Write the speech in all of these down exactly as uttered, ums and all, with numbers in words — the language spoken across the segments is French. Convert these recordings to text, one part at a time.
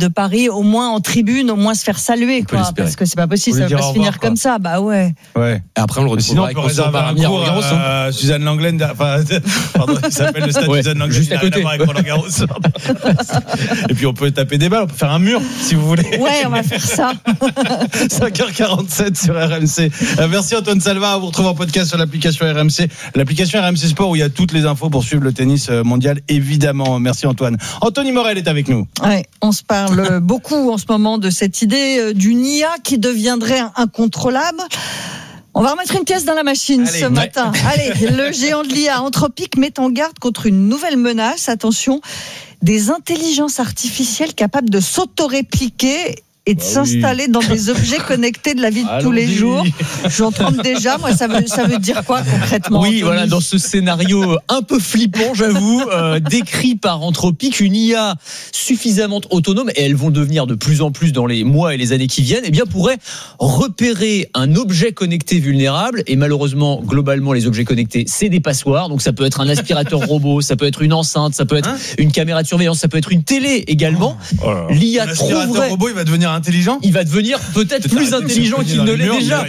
de Paris, au moins en tribune, au moins se faire saluer, quoi, parce que c'est pas possible, ça va pas se finir comme ça. Bah ouais. Ouais. Et après, on le retrouvera avec Roland Garros. Euh, Suzanne Langlaine, enfin, pardon, il s'appelle le stade ouais, Suzanne Langlaine, juste à côté. Avec Roland Garros. Et puis on peut taper des balles, on peut faire un mur si vous voulez. Ouais, on va faire ça. cinq heures quarante-sept sur R M C. Euh, merci Antoine Salva. Vous retrouvez en podcast sur l'application R M C, l'application R M C Sport où il y a toutes les infos pour suivre le tennis mondial, évidemment. Merci Antoine. Anthony Morel est avec nous. Ouais, on se parle beaucoup en ce moment de cette idée d'une I A qui deviendrait incontrôlable. On va remettre une pièce dans la machine Allez, ce matin. Ouais. Allez, le géant de l'I A Anthropic met en garde contre une nouvelle menace. Attention, des intelligences artificielles capables de s'autorépliquer et de bah s'installer oui. dans des objets connectés de la vie de Allons-y. tous les jours. J'en trompe déjà. Moi, ça veut, ça veut dire quoi concrètement? Oui, Anthony voilà, dans ce scénario un peu flippant, j'avoue, euh, décrit par Anthropic, une I A suffisamment autonome, et elles vont devenir de plus en plus dans les mois et les années qui viennent, eh bien, pourrait repérer un objet connecté vulnérable. Et malheureusement, globalement, les objets connectés, c'est des passoires. Donc, ça peut être un aspirateur robot, ça peut être une enceinte, ça peut être hein une caméra de surveillance, ça peut être une télé également. Oh, oh L'I A trouverait. L'aspirateur robot, il va devenir intelligent. Il va devenir peut-être plus intelligent qu'il ne l'est déjà.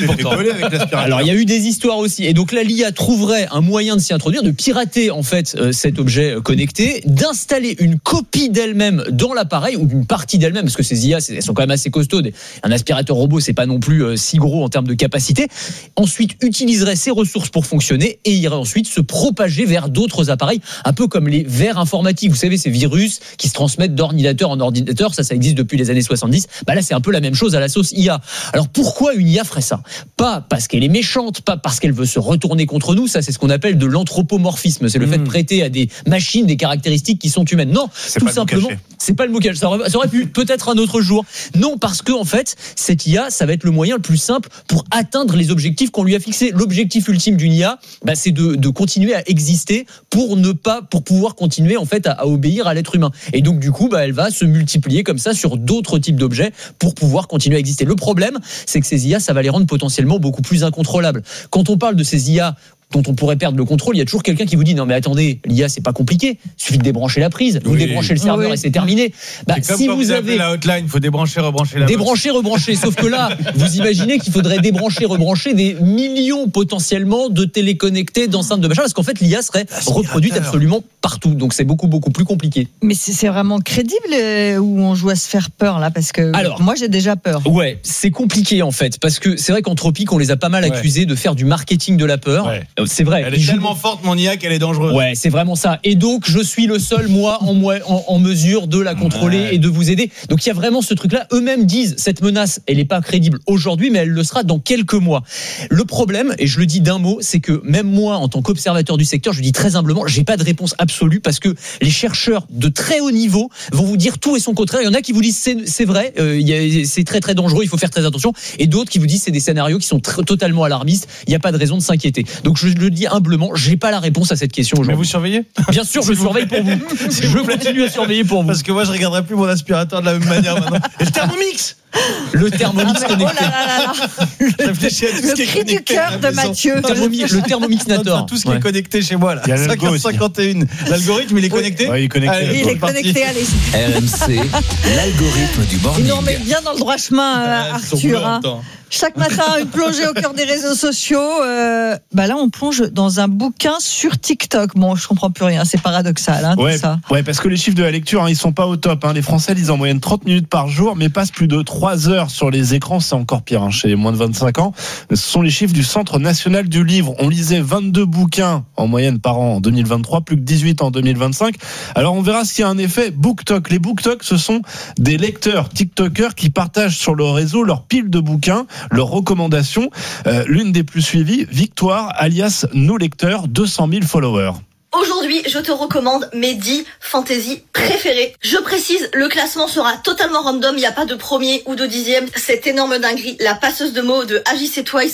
Alors il y a eu des histoires aussi, et donc là l'I A trouverait un moyen de s'y introduire, de pirater en fait euh, cet objet connecté, d'installer une copie d'elle-même dans l'appareil ou une partie d'elle-même, parce que ces I A elles sont quand même assez costaudes. Un aspirateur robot c'est pas non plus euh, si gros en termes de capacité. Ensuite utiliserait ses ressources pour fonctionner et irait ensuite se propager vers d'autres appareils, un peu comme les vers informatiques. Vous savez, ces virus qui se transmettent d'ordinateur en ordinateur, ça ça existe depuis les années soixante-dix. Bah là c'est un peu la même chose à la sauce I A. Alors pourquoi une I A ferait ça? Pas parce qu'elle est méchante, pas parce qu'elle veut se retourner contre nous, ça c'est ce qu'on appelle de l'anthropomorphisme, c'est le mmh. fait de prêter à des machines des caractéristiques qui sont humaines. Non, c'est tout simplement, c'est pas le mot caché. Ça aurait, ça aurait pu peut-être un autre jour. Non, parce que en fait, cette I A, ça va être le moyen le plus simple pour atteindre les objectifs qu'on lui a fixés. L'objectif ultime d'une I A, bah, c'est de, de continuer à exister pour ne pas, pour pouvoir continuer en fait à, à obéir à l'être humain. Et donc du coup, bah, elle va se multiplier comme ça sur d'autres types d'objets pour pouvoir continuer à exister. Le problème, c'est que ces I A, ça va les rendre potentiellement beaucoup plus incontrôlables. Quand on parle de ces I A dont on pourrait perdre le contrôle, il y a toujours quelqu'un qui vous dit non mais attendez, l'I A c'est pas compliqué, il suffit de débrancher la prise, vous oui. débranchez le serveur oui. et c'est terminé. Bah, c'est comme si quand vous, vous avez la hotline, il faut débrancher, rebrancher la débrancher, rebrancher. Sauf que là, vous imaginez qu'il faudrait débrancher, rebrancher des millions potentiellement de téléconnectés, d'enceintes de machin, parce qu'en fait l'I A serait reproduite absolument partout. Donc c'est beaucoup beaucoup plus compliqué. Mais c'est, c'est vraiment crédible euh, où on joue à se faire peur là, parce que Alors, moi j'ai déjà peur. Ouais, c'est compliqué en fait, parce que c'est vrai qu'Anthropic on les a pas mal accusés ouais. de faire du marketing de la peur. Ouais. C'est vrai. Elle est Ils tellement jouent... forte, mon I A, qu'elle est dangereuse. Ouais, c'est vraiment ça. Et donc, je suis le seul, moi, en, en, en mesure de la contrôler ouais. et de vous aider. Donc, il y a vraiment ce truc-là. Eux-mêmes disent, cette menace, elle n'est pas crédible aujourd'hui, mais elle le sera dans quelques mois. Le problème, et je le dis d'un mot, c'est que même moi, en tant qu'observateur du secteur, je dis très humblement, j'ai pas de réponse absolue parce que les chercheurs de très haut niveau vont vous dire tout et son contraire. Il y en a qui vous disent, c'est, c'est vrai, euh, y a, c'est très très dangereux, il faut faire très attention. Et d'autres qui vous disent, c'est des scénarios qui sont tr- totalement alarmistes. Il n'y a pas de raison de s'inquiéter. Donc, je le dis humblement, j'ai pas la réponse à cette question aujourd'hui. Mais vous surveillez ? Bien sûr, je surveille pour vous. Je continue à surveiller pour vous. Parce que moi, je regarderai plus mon aspirateur de la même manière maintenant. Et le Thermomix ? Le Thermomix ah, connecté. Oh là là là là. Le, le cri du cœur de Mathieu. Thermomix, le Thermomixnator. Tout ce qui ouais. est connecté chez moi là. cinq heures cinquante et un. L'algorithme, il est connecté ? Ouais, il est connecté. Allez, il est connecté, allez. R M C, l'algorithme du morning. Ils nous remettent bien dans le droit chemin, euh, Arthur. Hein. Chaque matin, une plongée au cœur des réseaux sociaux. Euh, bah là, on plonge dans un bouquin sur TikTok. Bon, je comprends plus rien. C'est paradoxal, hein, ouais, tout ça. Ouais, parce que les chiffres de la lecture, hein, ils sont pas au top. Hein. Les Français lisent en moyenne trente minutes par jour, mais passent plus de trois heures sur les écrans. C'est encore pire hein, chez les moins de vingt-cinq ans. Ce sont les chiffres du Centre national du livre. On lisait vingt-deux bouquins en moyenne par an en deux mille vingt-trois, plus que dix-huit en deux mille vingt-cinq. Alors, on verra s'il y a un effet BookTok. Les BookTok, ce sont des lecteurs TikTokers qui partagent sur le réseau leur pile de bouquins, leurs recommandations. Euh, l'une des plus suivies, Victoire, alias Nos Lecteurs, deux cent mille followers. Aujourd'hui, je te recommande mes dix fantasy préférées. Je précise, le classement sera totalement random, il n'y a pas de premier ou de dixième. Cette énorme dinguerie, La passeuse de mots de Agissez Twice.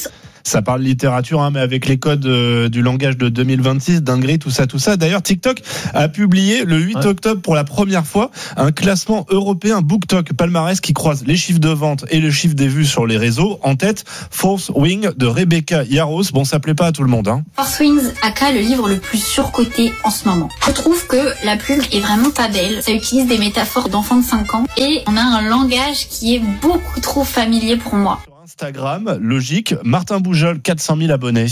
Ça parle littérature, hein, mais avec les codes euh, du langage de deux mille vingt-six, dinguerie, tout ça, tout ça. D'ailleurs, TikTok a publié le huit ouais. octobre pour la première fois un classement européen BookTok palmarès qui croise les chiffres de vente et le chiffre des vues sur les réseaux. En tête, Fourth Wing de Rebecca Yarros. Bon, ça plaît pas à tout le monde. Hein. Fourth Wings a créé le livre le plus surcoté en ce moment. Je trouve que la plume est vraiment pas belle. Ça utilise des métaphores d'enfants de cinq ans et on a un langage qui est beaucoup trop familier pour moi. Sur Instagram, logique, Martin Boujol, quatre cent mille abonnés.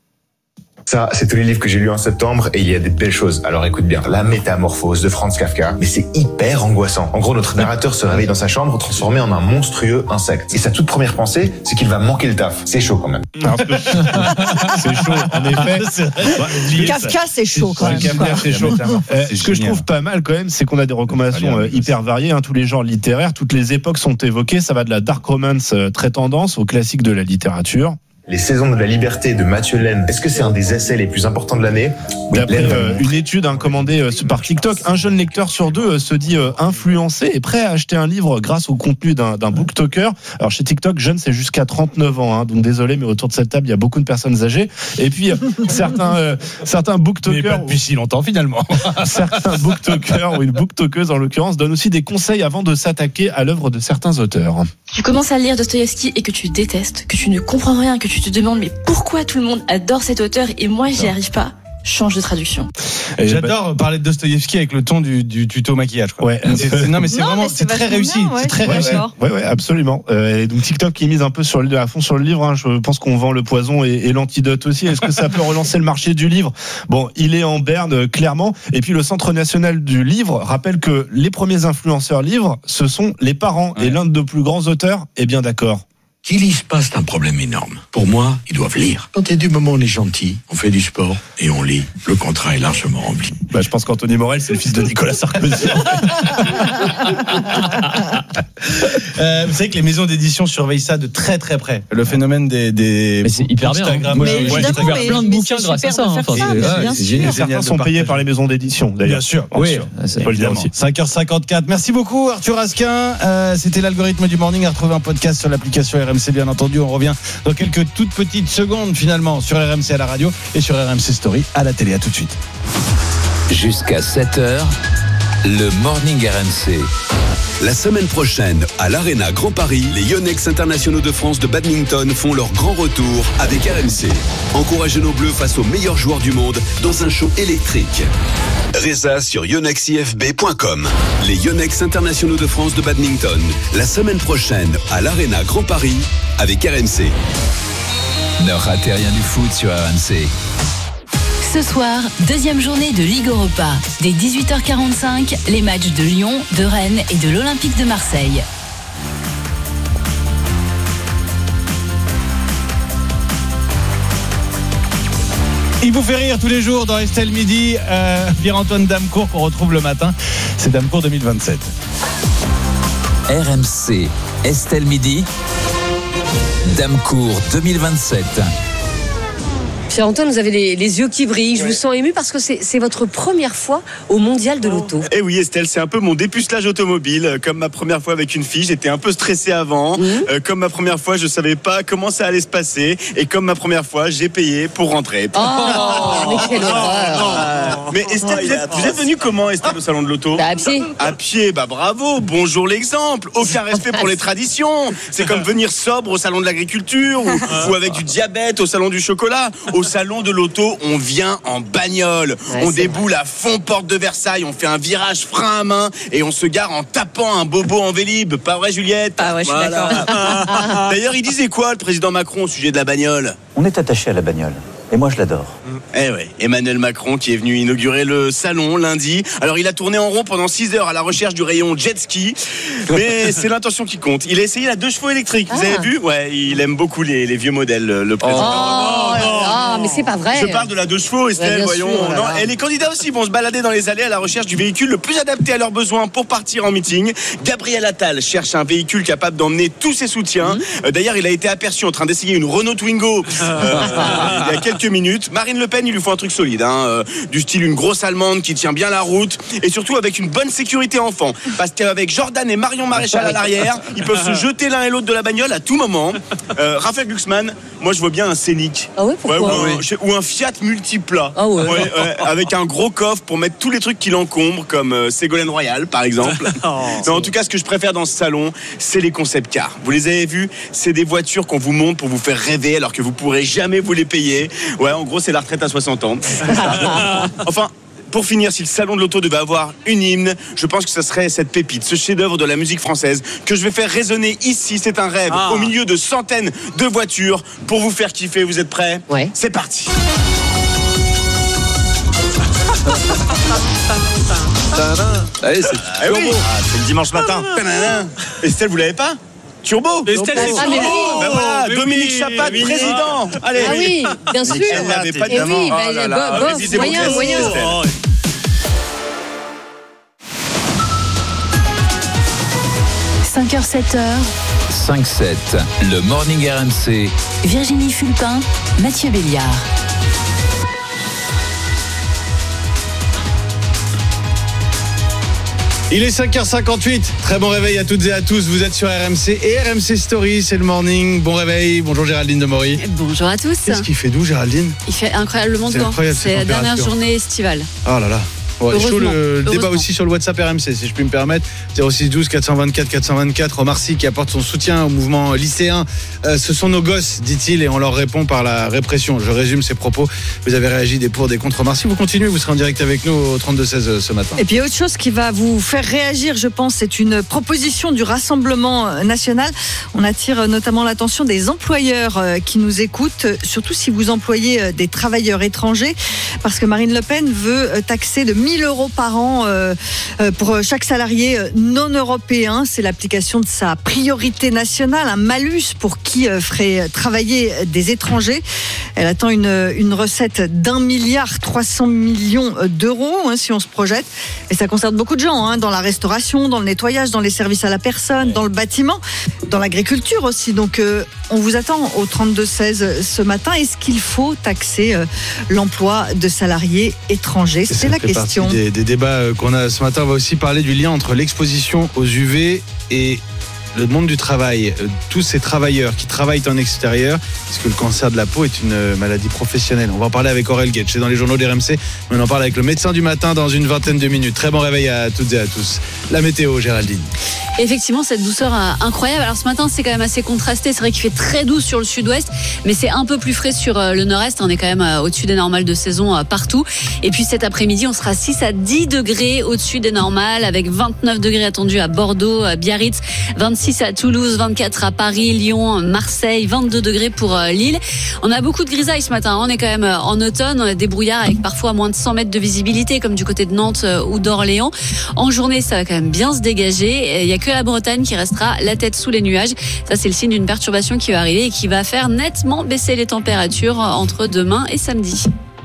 Ça, c'est tous les livres que j'ai lus en septembre et il y a des belles choses. Alors écoute bien, La Métamorphose de Franz Kafka, mais c'est hyper angoissant. En gros, notre narrateur se réveille dans sa chambre transformé en un monstrueux insecte. Et sa toute première pensée, c'est qu'il va manquer le taf. C'est chaud quand même. C'est chaud, en effet. C'est ouais, Kafka, c'est chaud quand même. Kafka, c'est chaud. Euh, ce que je trouve pas mal quand même, c'est qu'on a des recommandations euh, hyper variées. Hein, tous les genres littéraires, toutes les époques sont évoquées. Ça va de la dark romance euh, très tendance aux classiques de la littérature. Les saisons de la liberté de Mathieu Laine, est-ce que c'est un des essais les plus importants de l'année? Oui, D'après euh, une étude hein, commandée euh, par TikTok, un jeune lecteur sur deux euh, se dit euh, influencé et prêt à acheter un livre grâce au contenu d'un, d'un BookToker. Alors chez TikTok, jeune c'est jusqu'à trente-neuf ans, hein, donc désolé, mais autour de cette table il y a beaucoup de personnes âgées. Et puis euh, certains euh, certains BookTokers, mais pas depuis si longtemps finalement. certains BookTokers ou une BookTokeuse en l'occurrence donnent aussi des conseils avant de s'attaquer à l'œuvre de certains auteurs. Tu commences à lire Dostoïevski et que tu détestes, que tu ne comprends rien, que tu te demandes mais pourquoi tout le monde adore cet auteur et moi j'y arrive pas. Change de traduction. Et J'adore bah... parler de Dostoïevski avec le ton du, du tuto maquillage. Quoi. Ouais. C'est, c'est, non mais c'est non, vraiment mais c'est, c'est très réussi. Bien, ouais, c'est très ouais, réussi. Ouais, ouais, absolument. Euh, et donc TikTok qui mise un peu sur le, à fond sur le livre. Hein. Je pense qu'on vend le poison et, et l'antidote aussi. Est-ce que ça peut relancer le marché du livre? Bon, il est en berne euh, clairement. Et puis le Centre national du livre rappelle que les premiers influenceurs livres, ce sont les parents. Ouais. Et l'un de nos plus grands auteurs est bien d'accord. Qu'ils lisent pas, c'est un problème énorme. Pour moi, ils doivent lire. Quand il y a du moment, on est gentil, on fait du sport et on lit. Le contrat est largement rempli. Bah, je pense qu'Anthony Morel, c'est le fils de Nicolas Sarkozy. euh, vous savez que les maisons d'édition surveillent ça de très très près. Le phénomène des, des mais c'est hyper Instagram. Bien. Hein. Moi, j'ai ouais, découvert plein de bouquins grâce à ça. Hein. Enfin, ça c'est, ouais, c'est génial. Certains sont payés par les maisons d'édition, d'ailleurs. Bien sûr. Bien oui, sûr. C'est pas le dire aussi. cinq heures cinquante-quatre. Merci beaucoup, Arthur Asquin. Euh, c'était l'algorithme du morning à retrouver en podcast sur l'application R M C, bien entendu. On revient dans quelques toutes petites secondes finalement sur R M C à la radio et sur R M C Story à la télé. À tout de suite. Jusqu'à sept heures, le morning R M C. La semaine prochaine, à l'Arena Grand Paris, les Yonex internationaux de France de badminton font leur grand retour avec R M C. Encouragez nos bleus face aux meilleurs joueurs du monde dans un show électrique. Résa sur yonex i f b point com. Les Yonex internationaux de France de badminton, la semaine prochaine, à l'Arena Grand Paris avec R M C. Ne ratez rien du foot sur R M C. Ce soir, deuxième journée de Ligue Europa. Dès dix-huit heures quarante-cinq, les matchs de Lyon, de Rennes et de l'Olympique de Marseille. Il vous fait rire tous les jours dans Estelle Midi. Euh, Pierre-Antoine Damecourt qu'on retrouve le matin. C'est Damecourt deux mille vingt-sept. R M C, Estelle Midi. Damecourt deux mille vingt-sept. Pierre-Antoine, vous avez les, les yeux qui brillent. Je ouais. vous sens ému parce que c'est, c'est votre première fois au Mondial de l'Auto. Eh oui, Estelle, c'est un peu mon dépucelage automobile. Comme ma première fois avec une fille, j'étais un peu stressé avant. Mmh. Euh, comme ma première fois, je savais pas comment ça allait se passer. Et comme ma première fois, j'ai payé pour rentrer. Oh, mais quelle horreur. Mais Estelle, vous êtes, vous êtes venue comment, Estelle, au salon de l'auto? Bah, à pied. À pied, bah bravo. Bonjour l'exemple. Aucun respect pour les traditions. C'est comme venir sobre au salon de l'agriculture ou, ou avec du diabète au salon du chocolat. Au salon de l'auto, on vient en bagnole. Ouais, on déboule vrai. à fond porte de Versailles, on fait un virage frein à main et on se gare en tapant un bobo en Vélib. Pas vrai, Juliette? Ah ouais, je suis voilà. d'accord. D'ailleurs, il disait quoi, le président Macron, au sujet de la bagnole? On est attaché à la bagnole. Et moi, je l'adore. Eh ouais, Emmanuel Macron qui est venu inaugurer le salon lundi. Alors, il a tourné en rond pendant six heures à la recherche du rayon jet ski. Mais c'est l'intention qui compte. Il a essayé la deux chevaux électrique. Vous ah. avez vu? Ouais, il aime beaucoup les, les vieux modèles, le président. Oh, oh, non, non, mais c'est pas vrai. Je parle de la deux chevaux, Estelle, ouais, voyons. Sûr, non, et les candidats aussi vont se balader dans les allées à la recherche du véhicule le plus adapté à leurs besoins pour partir en meeting. Gabriel Attal cherche un véhicule capable d'emmener tous ses soutiens. Mmh. D'ailleurs, il a été aperçu en train d'essayer une Renault Twingo euh, il y a quelques minutes. Marine Le Pen, il lui faut un truc solide, hein, euh, du style une grosse allemande qui tient bien la route et surtout avec une bonne sécurité enfant. Parce qu'avec Jordan et Marion Maréchal à l'arrière, ils peuvent se jeter l'un et l'autre de la bagnole à tout moment. Euh, Raphaël Glucksmann, moi je vois bien un Scénic. Ah ouais, pourquoi ouais, ou, un, ou un Fiat multiplat. Ah ouais. Ouais, ouais, avec un gros coffre pour mettre tous les trucs qui l'encombrent, comme euh, Ségolène Royal par exemple. oh, non, en tout cas, ce que je préfère dans ce salon, c'est les concept cars. Vous les avez vus? C'est des voitures qu'on vous montre pour vous faire rêver alors que vous pourrez jamais vous les payer. Ouais, en gros, c'est la retraite à soixante ans. Enfin. Pour finir, si le salon de l'auto devait avoir une hymne, je pense que ce serait cette pépite, ce chef-d'œuvre de la musique française que je vais faire résonner ici. C'est un rêve ah. au milieu de centaines de voitures pour vous faire kiffer. Vous êtes prêts? Ouais. C'est parti. Allez, c'est eh oui. ah, c'est le dimanche matin. Estelle, vous l'avez pas? Turbo. Estelle, c'est ah, mais oui. Ben voilà, mais Dominique oui, Chapat, oui, président. Allez. Ah oui, bien sûr. Elle n'avait pas de Et oui, bah, oh là là. bof, bof, moyen, moyen. cinq heures sept heures. cinq sept, le Morning R M C. Virginie Fulpin, Mathieu Béliard. Il est cinq heures cinquante-huit, très bon réveil à toutes et à tous, vous êtes sur R M C et R M C Story, c'est le morning, bon réveil, bonjour Géraldine Demory. Bonjour à tous. Qu'est-ce qu'il fait doux Géraldine? Il fait incroyablement c'est beau, c'est la dernière journée estivale. Oh là là. Ouais, chaud le débat aussi sur le WhatsApp R M C, si je puis me permettre. zéro six douze quatre cent vingt-quatre quatre cent vingt-quatre. Omar Sy qui apporte son soutien au mouvement lycéen. Euh, ce sont nos gosses, dit-il, et on leur répond par la répression. Je résume ses propos. Vous avez réagi des pour, des contre. Omar Sy, vous continuez, vous serez en direct avec nous au trente-deux seize ce matin. Et puis autre chose qui va vous faire réagir, je pense, c'est une proposition du Rassemblement national. On attire notamment l'attention des employeurs qui nous écoutent, surtout si vous employez des travailleurs étrangers, parce que Marine Le Pen veut taxer de mille euros par an euh, pour chaque salarié non européen. C'est l'application de sa priorité nationale, un malus pour qui ferait travailler des étrangers. Elle attend une, une recette d'un milliard trois cents millions d'euros, hein, si on se projette. Et ça concerne beaucoup de gens, hein, dans la restauration, dans le nettoyage, dans les services à la personne, dans le bâtiment, dans l'agriculture aussi. Donc euh, on vous attend au trente-deux seize ce matin. Est-ce qu'il faut taxer euh, l'emploi de salariés étrangers? C'est la question. Des, des débats qu'on a ce matin, on va aussi parler du lien entre l'exposition aux U V et le monde du travail. Tous ces travailleurs qui travaillent en extérieur, parce que le cancer de la peau est une maladie professionnelle. On va en parler avec Aurel Guetsch, c'est dans les journaux d'R M C, mais on en parle avec le médecin du matin dans une vingtaine de minutes. Très bon réveil à toutes et à tous. La météo, Géraldine. Effectivement, cette douceur incroyable. Alors ce matin, c'est quand même assez contrasté. C'est vrai qu'il fait très doux sur le sud-ouest, mais c'est un peu plus frais sur le nord-est. On est quand même au-dessus des normales de saison partout. Et puis cet après-midi, on sera six à dix degrés au-dessus des normales, avec vingt-neuf degrés attendus à Bordeaux, à Biarritz, vingt-six à Toulouse, vingt-quatre à Paris, Lyon, Marseille, vingt-deux degrés pour Lille. On a beaucoup de grisailles ce matin. On est quand même en automne. On a des brouillards avec parfois moins de cent mètres de visibilité, comme du côté de Nantes ou d'Orléans. En journée, ça va quand même bien se dégager. Il y a que la Bretagne qui restera la tête sous les nuages. Ça, c'est le signe d'une perturbation qui va arriver et qui va faire nettement baisser les températures entre demain et samedi.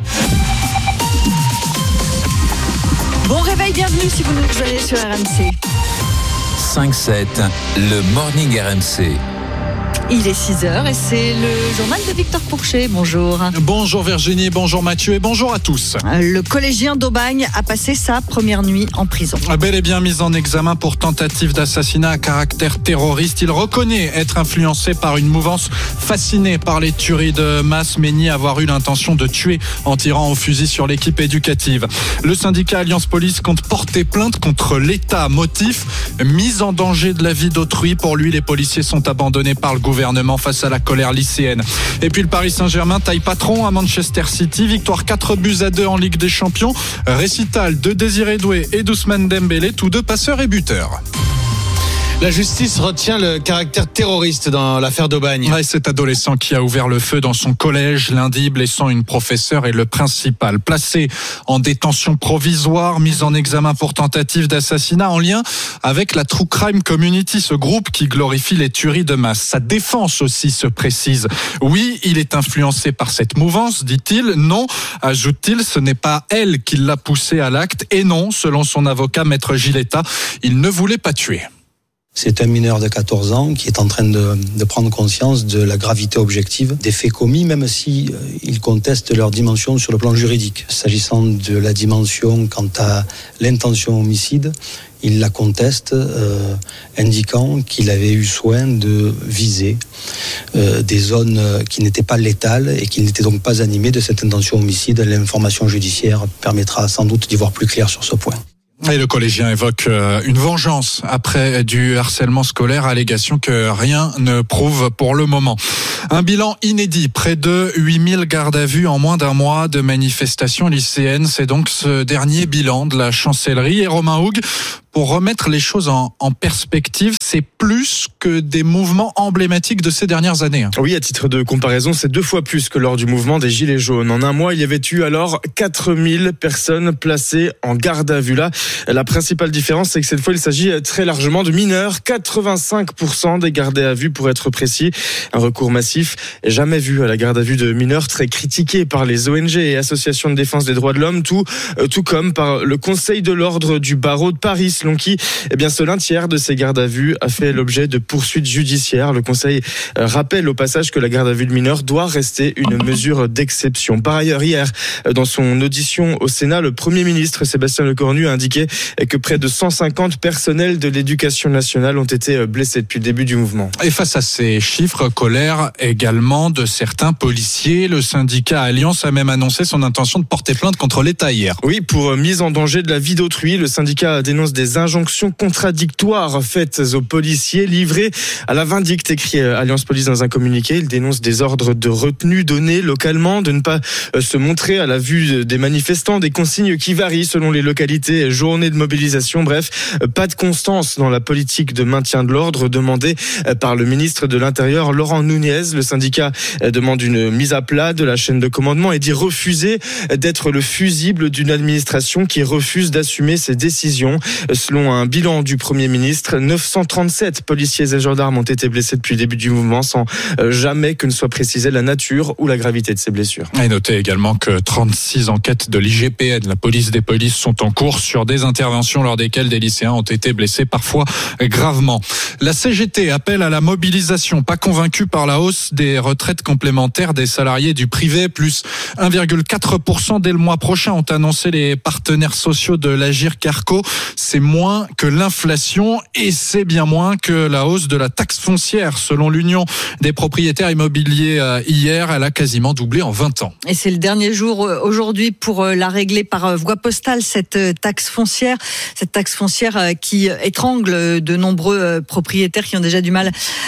Bon réveil, bienvenue si vous nous rejoignez sur R M C. cinq sept, le Morning R M C. Il est six heures et c'est le journal de Victor Pourchet. Bonjour. Bonjour Virginie, bonjour Mathieu et bonjour à tous. Le collégien d'Aubagne a passé sa première nuit en prison. Bel et bien mis en examen pour tentative d'assassinat à caractère terroriste. Il reconnaît être influencé par une mouvance fascinée par les tueries de masse, mais nie avoir eu l'intention de tuer en tirant au fusil sur l'équipe éducative. Le syndicat Alliance Police compte porter plainte contre l'État. Motif, mise en danger de la vie d'autrui. Pour lui, les policiers sont abandonnés par le gouvernement face à la colère lycéenne. Et puis le Paris Saint-Germain taille patron à Manchester City, victoire quatre buts à deux en Ligue des Champions, récital de Désiré Doué et d'Ousmane Dembélé, tous deux passeurs et buteurs. La justice retient le caractère terroriste dans l'affaire d'Aubagne. Ouais, cet adolescent qui a ouvert le feu dans son collège lundi, blessant une professeure et le principal. Placé en détention provisoire, mis en examen pour tentative d'assassinat en lien avec la True Crime Community, ce groupe qui glorifie les tueries de masse. Sa défense aussi se précise. Oui, il est influencé par cette mouvance, dit-il. Non, ajoute-t-il, ce n'est pas elle qui l'a poussé à l'acte. Et non, selon son avocat, Maître Giletta, il ne voulait pas tuer. C'est un mineur de quatorze ans qui est en train de, de prendre conscience de la gravité objective des faits commis, même si euh, il conteste leur dimension sur le plan juridique. S'agissant de la dimension quant à l'intention homicide, il la conteste, euh, indiquant qu'il avait eu soin de viser euh, des zones qui n'étaient pas létales et qu'il n'était donc pas animé de cette intention homicide. L'information judiciaire permettra sans doute d'y voir plus clair sur ce point. Et le collégien évoque une vengeance après du harcèlement scolaire, allégation que rien ne prouve pour le moment. Un bilan inédit, près de huit mille gardes à vue en moins d'un mois de manifestations lycéennes. C'est donc ce dernier bilan de la chancellerie. Et Romain Houg, pour remettre les choses en, en perspective, c'est plus que des mouvements emblématiques de ces dernières années. Oui, à titre de comparaison, c'est deux fois plus que lors du mouvement des Gilets jaunes. En un mois, il y avait eu alors quatre mille personnes placées en garde à vue. Là, la principale différence, c'est que cette fois, il s'agit très largement de mineurs. quatre-vingt-cinq pour cent des gardés à vue, pour être précis. Un recours massif jamais vu à la garde à vue de mineurs, très critiqué par les O N G et associations de défense des droits de l'homme, tout, tout comme par le Conseil de l'ordre du barreau de Paris, selon qui, eh bien, seul un tiers de ces gardes à vue a fait l'objet de poursuites judiciaires. Le Conseil rappelle au passage que la garde à vue de mineurs doit rester une mesure d'exception. Par ailleurs, hier, dans son audition au Sénat, le Premier ministre Sébastien Lecornu a indiqué que près de cent cinquante personnels de l'éducation nationale ont été blessés depuis le début du mouvement. Et face à ces chiffres, colère également de certains policiers. Le syndicat Alliance a même annoncé son intention de porter plainte contre l'État hier. Oui, pour mise en danger de la vie d'autrui, le syndicat dénonce des injonctions contradictoires faites aux policiers livrés à la vindicte, écrit Alliance Police dans un communiqué. Il dénonce des ordres de retenue donnés localement, de ne pas se montrer à la vue des manifestants, des consignes qui varient selon les localités, journées de mobilisation, bref, pas de constance dans la politique de maintien de l'ordre demandée par le ministre de l'Intérieur, Laurent Nunez. Le syndicat demande une mise à plat de la chaîne de commandement et dit refuser d'être le fusible d'une administration qui refuse d'assumer ses décisions. Selon un bilan du Premier ministre, neuf cent trente-sept policiers et gendarmes ont été blessés depuis le début du mouvement, sans jamais que ne soit précisée la nature ou la gravité de ces blessures. Et notez également que trente-six enquêtes de l'I G P N, la police des polices, sont en cours sur des interventions lors desquelles des lycéens ont été blessés, parfois gravement. La C G T appelle à la mobilisation, pas convaincue par la hausse des retraites complémentaires des salariés du privé, plus un virgule quatre pour cent dès le mois prochain, ont annoncé les partenaires sociaux de l'Agirc-Arrco. C'est moins que l'inflation et c'est bien moins que la hausse de la taxe foncière. Selon l'Union des propriétaires immobiliers hier, elle a quasiment doublé en vingt ans. Et c'est le dernier jour aujourd'hui pour la régler par voie postale, cette taxe foncière. Cette taxe foncière qui étrangle de nombreux propriétaires qui ont déjà du mal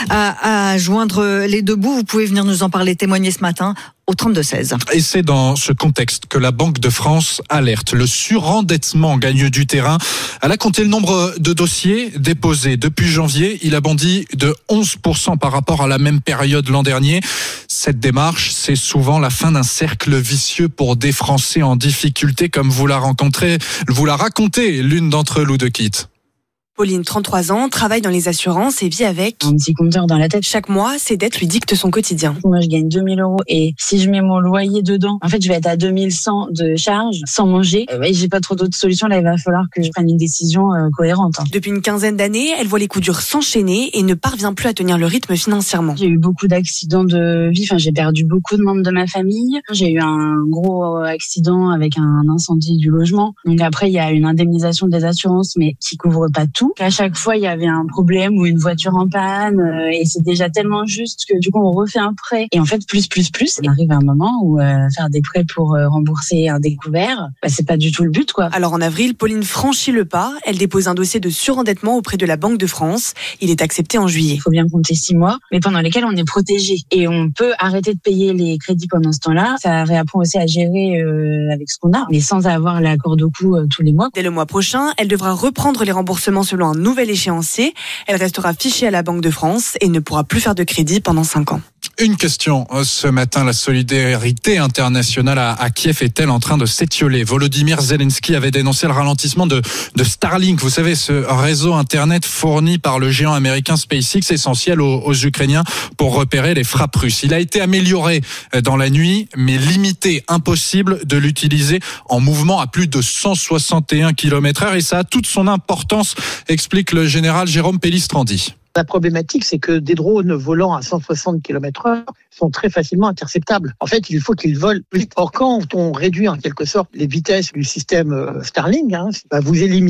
à, à joindre les deux bouts. Vous pouvez venir nous en parler, témoigner ce matin au trente-deux seize. Et c'est dans ce contexte que la Banque de France alerte. Le surendettement gagne du terrain. Elle a compté le nombre de dossiers déposés depuis janvier. Il a bondi de onze pour cent par rapport à la même période l'an dernier. Cette démarche, c'est souvent la fin d'un cercle vicieux pour des Français en difficulté, comme vous la rencontrez, vous la racontez l'une d'entre eux, Lou de Quitte. Pauline, trente-trois ans, travaille dans les assurances et vit avec un petit compteur dans la tête. Chaque mois, ses dettes lui dictent son quotidien. Moi, je gagne deux mille euros et si je mets mon loyer dedans, en fait, je vais être à deux mille cent de charges sans manger. Et j'ai pas trop d'autres solutions. Là, il va falloir que je prenne une décision euh, cohérente. Hein. Depuis une quinzaine d'années, elle voit les coups durs s'enchaîner et ne parvient plus à tenir le rythme financièrement. J'ai eu beaucoup d'accidents de vie. Enfin, j'ai perdu beaucoup de membres de ma famille. J'ai eu un gros accident avec un incendie du logement. Donc après, il y a une indemnisation des assurances, mais qui couvre pas tout. À chaque fois, il y avait un problème ou une voiture en panne euh, et c'est déjà tellement juste que du coup, on refait un prêt. Et en fait, plus, plus, plus, il arrive un moment où euh, faire des prêts pour euh, rembourser un découvert, bah, c'est pas du tout le but, quoi. Alors en avril, Pauline franchit le pas. Elle dépose un dossier de surendettement auprès de la Banque de France. Il est accepté en juillet. Il faut bien compter six mois, mais pendant lesquels on est protégé. Et on peut arrêter de payer les crédits pendant ce temps-là. Ça réapprend aussi à gérer euh, avec ce qu'on a, mais sans avoir la corde au cou euh, tous les mois. Dès le mois prochain, elle devra reprendre les remboursements selon un nouvel échéancier. Elle restera fichée à la Banque de France et ne pourra plus faire de crédit pendant cinq ans. Une question ce matin, la solidarité internationale à, à Kiev est-elle en train de s'étioler? Volodymyr Zelensky avait dénoncé le ralentissement de, de Starlink, vous savez, ce réseau internet fourni par le géant américain SpaceX, essentiel aux, aux Ukrainiens pour repérer les frappes russes. Il a été amélioré dans la nuit, mais limité, impossible de l'utiliser en mouvement à plus de cent soixante et un kilomètres heure, et ça a toute son importance, explique le général Jérôme Pellistrandi. La problématique, c'est que des drones volant à cent soixante kilomètres heure sont très facilement interceptables. En fait, il faut qu'ils volent plus vite. Or, quand on réduit en quelque sorte les vitesses du système Starlink, hein, bah vous éliminez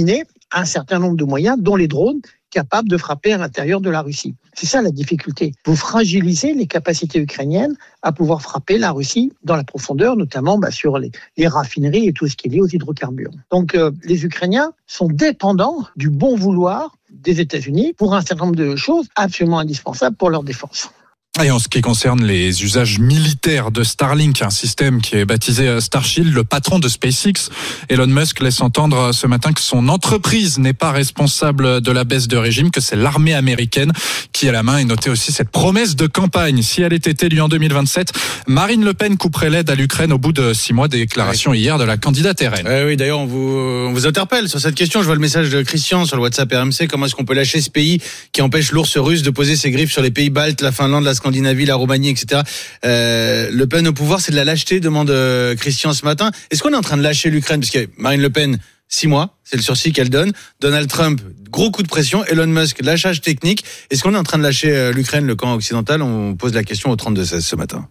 un certain nombre de moyens, dont les drones, capables de frapper à l'intérieur de la Russie. C'est ça la difficulté. Vous fragilisez les capacités ukrainiennes à pouvoir frapper la Russie dans la profondeur, notamment bah, sur les, les raffineries et tout ce qui est lié aux hydrocarbures. Donc euh, les Ukrainiens sont dépendants du bon vouloir des États-Unis pour un certain nombre de choses absolument indispensables pour leur défense. Et en ce qui concerne les usages militaires de Starlink, un système qui est baptisé Starshield, le patron de SpaceX, Elon Musk, laisse entendre ce matin que son entreprise n'est pas responsable de la baisse de régime, que c'est l'armée américaine qui a la main, et notez aussi cette promesse de campagne. Si elle était élue en deux mille vingt-sept, Marine Le Pen couperait l'aide à l'Ukraine au bout de six mois, déclaration oui. hier de la candidate R N. Euh, oui, d'ailleurs, on vous, on vous interpelle sur cette question. Je vois le message de Christian sur le WhatsApp R M C. Comment est-ce qu'on peut lâcher ce pays qui empêche l'ours russe de poser ses griffes sur les pays baltes, la Finlande, la Scandinavie, la Roumanie, et cetera. Euh, Le Pen au pouvoir, c'est de la lâcheté, demande Christian ce matin. Est-ce qu'on est en train de lâcher l'Ukraine? Parce que Marine Le Pen, six mois, c'est le sursis qu'elle donne. Donald Trump, gros coup de pression. Elon Musk, lâchage technique. Est-ce qu'on est en train de lâcher l'Ukraine, le camp occidental? On pose la question au trente-deux seize ce matin.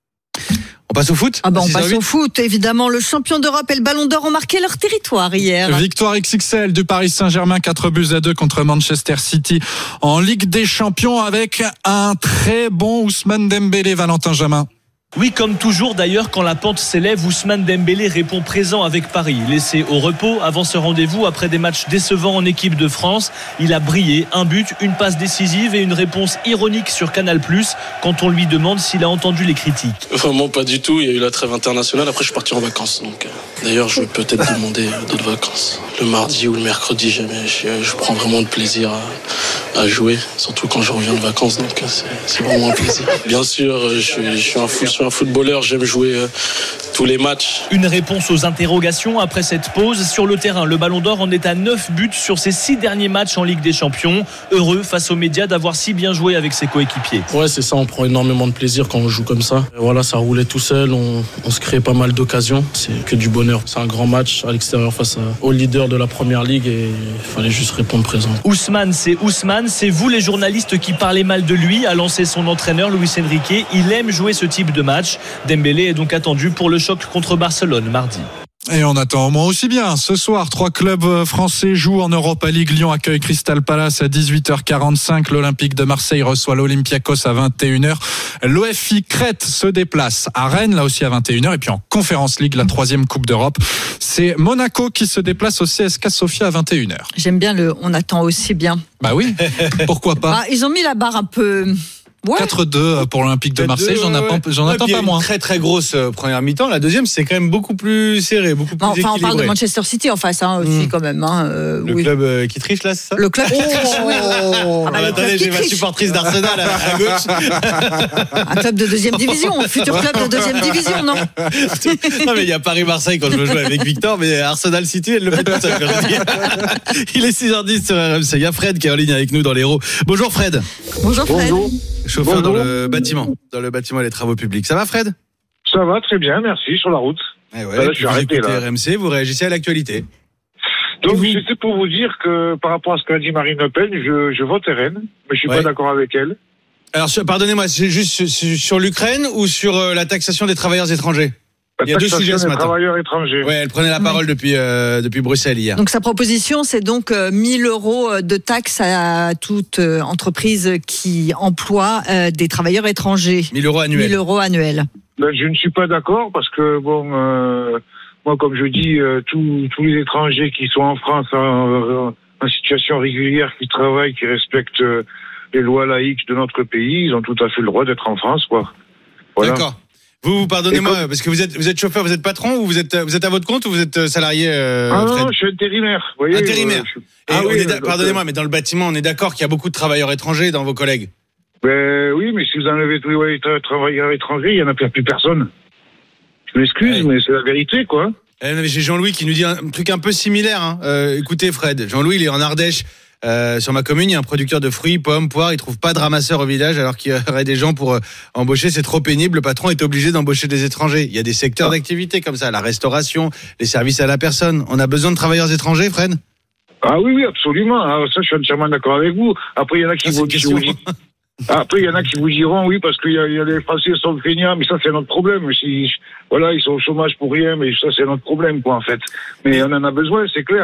On passe au foot? Ah bah on passe au foot, évidemment. Le champion d'Europe et le Ballon d'Or ont marqué leur territoire hier. Victoire X X L du Paris Saint-Germain, quatre buts à deux contre Manchester City en Ligue des Champions avec un très bon Ousmane Dembélé, Valentin Jamin. Oui, comme toujours d'ailleurs, quand la pente s'élève, Ousmane Dembélé répond présent avec Paris. Laissé au repos avant ce rendez-vous, après des matchs décevants en équipe de France, il a brillé. Un but, une passe décisive et une réponse ironique sur Canal plus, quand on lui demande s'il a entendu les critiques. Vraiment pas du tout, il y a eu la trêve internationale, après je suis parti en vacances. Donc, d'ailleurs, je vais peut-être demander d'autres vacances. Le mardi ou le mercredi, jamais. Je, je prends vraiment de plaisir à, à jouer, surtout quand je reviens de vacances, donc c'est, c'est vraiment un plaisir. Bien sûr, je, je suis un fou sur un footballeur, j'aime jouer euh, tous les matchs. Une réponse aux interrogations après cette pause. Sur le terrain, le Ballon d'Or en est à neuf buts sur ses six derniers matchs en Ligue des Champions. Heureux face aux médias d'avoir si bien joué avec ses coéquipiers. Ouais, c'est ça, on prend énormément de plaisir quand on joue comme ça. Et voilà, ça roulait tout seul, on, on se crée pas mal d'occasions. C'est que du bonheur. C'est un grand match à l'extérieur face à, au leader de la Première Ligue et il fallait juste répondre présent. Ousmane, c'est Ousmane. C'est vous les journalistes qui parlez mal de lui, a lancé son entraîneur Luis Enrique. Il aime jouer ce type de match. Dembélé est donc attendu pour le choc contre Barcelone mardi. Et on attend au moins aussi bien. Ce soir, trois clubs français jouent en Europa League. Lyon accueille Crystal Palace à dix-huit heures quarante-cinq. L'Olympique de Marseille reçoit l'Olympiakos à vingt et une heures. L'O F I Crète se déplace à Rennes, là aussi à vingt et une heures. Et puis en Conference League, la troisième Coupe d'Europe, c'est Monaco qui se déplace au C S K Sofia à vingt et une heures. J'aime bien le on attend aussi bien. Bah oui, pourquoi pas. Ah, ils ont mis la barre un peu... Ouais. quatre deux pour l'Olympique de Marseille, j'en, ouais, ouais. Pas, j'en attends pas moins. Très très grosse première mi-temps. La deuxième, c'est quand même beaucoup plus serré, beaucoup plus enfin, équilibré. Enfin, on parle de Manchester City en face hein, aussi mmh. quand même. Hein, euh, le oui. club euh, qui triche là, c'est ça? Le club qui triche, oui. Oh, ah bah, attendez, j'ai ma supportrice d'Arsenal à, à gauche. Un club de deuxième division, un futur club de deuxième division, non? Non mais il y a Paris-Marseille quand je veux jouer avec Victor, mais Arsenal-City, elle le fait tout seul. Il est six heures dix sur R M C. Il y a Fred qui est en ligne avec nous dans l'Hérault. Bonjour Fred. Bonjour Fred. Bonjour. Chauffeur Bonjour. dans le bâtiment, dans le bâtiment et les travaux publics. Ça va Fred? Ça va très bien, merci, sur la route. Eh ouais, là, je suis arrêté là. R M C, vous réagissez à l'actualité. Donc vous... c'était pour vous dire que par rapport à ce qu'a dit Marine Le Pen, je, je vote R N, mais je suis ouais. pas d'accord avec elle. Alors pardonnez-moi, c'est juste sur l'Ukraine ou sur la taxation des travailleurs étrangers? Il y a deux sujets ce matin. Travailleurs étrangers. Ouais, elle prenait la parole oui. depuis euh, depuis Bruxelles hier. Donc sa proposition, c'est donc euh, mille euros de taxes à toute euh, entreprise qui emploie euh, des travailleurs étrangers. mille euros annuels. mille euros annuels. Ben, je ne suis pas d'accord parce que bon, euh, moi comme je dis, euh, tous tous les étrangers qui sont en France en, en situation régulière, qui travaillent, qui respectent euh, les lois laïques de notre pays, ils ont tout à fait le droit d'être en France, quoi. Voilà. D'accord. Vous, pardonnez-moi, comme... parce que vous êtes, vous êtes chauffeur, vous êtes patron ou vous êtes, vous êtes à votre compte ou vous êtes salarié euh, Ah non, Fred je suis intérimaire. Vous voyez, intérimaire. Euh, je... Et ah on oui, est pardonnez-moi, mais dans le bâtiment, on est d'accord qu'il y a beaucoup de travailleurs étrangers dans vos collègues. Ben oui, mais si vous enlevez tous les travailleurs étrangers, il y en a plus personne. Je m'excuse, ouais. mais c'est la vérité, quoi. Eh, j'ai Jean-Louis qui nous dit un truc un peu similaire. Hein. Euh, écoutez, Fred, Jean-Louis, il est en Ardèche. Euh, sur ma commune, il y a un producteur de fruits, pommes, poires. Il trouve pas de ramasseur au village alors qu'il y aurait des gens pour euh, embaucher. C'est trop pénible. Le patron est obligé d'embaucher des étrangers. Il y a des secteurs ah. d'activité comme ça, la restauration, les services à la personne. On a besoin de travailleurs étrangers, Fred? Ah oui, oui, absolument. Alors, ça, je suis entièrement d'accord avec vous. Après, il y en a qui, ah, vous, qui vous disent... Après, il y en a qui vous diront oui parce qu'il y a, il y a les Français sont feignants, mais ça c'est notre problème. Si voilà, ils sont au chômage pour rien, mais ça c'est notre problème, quoi, en fait. Mais on en a besoin, c'est clair.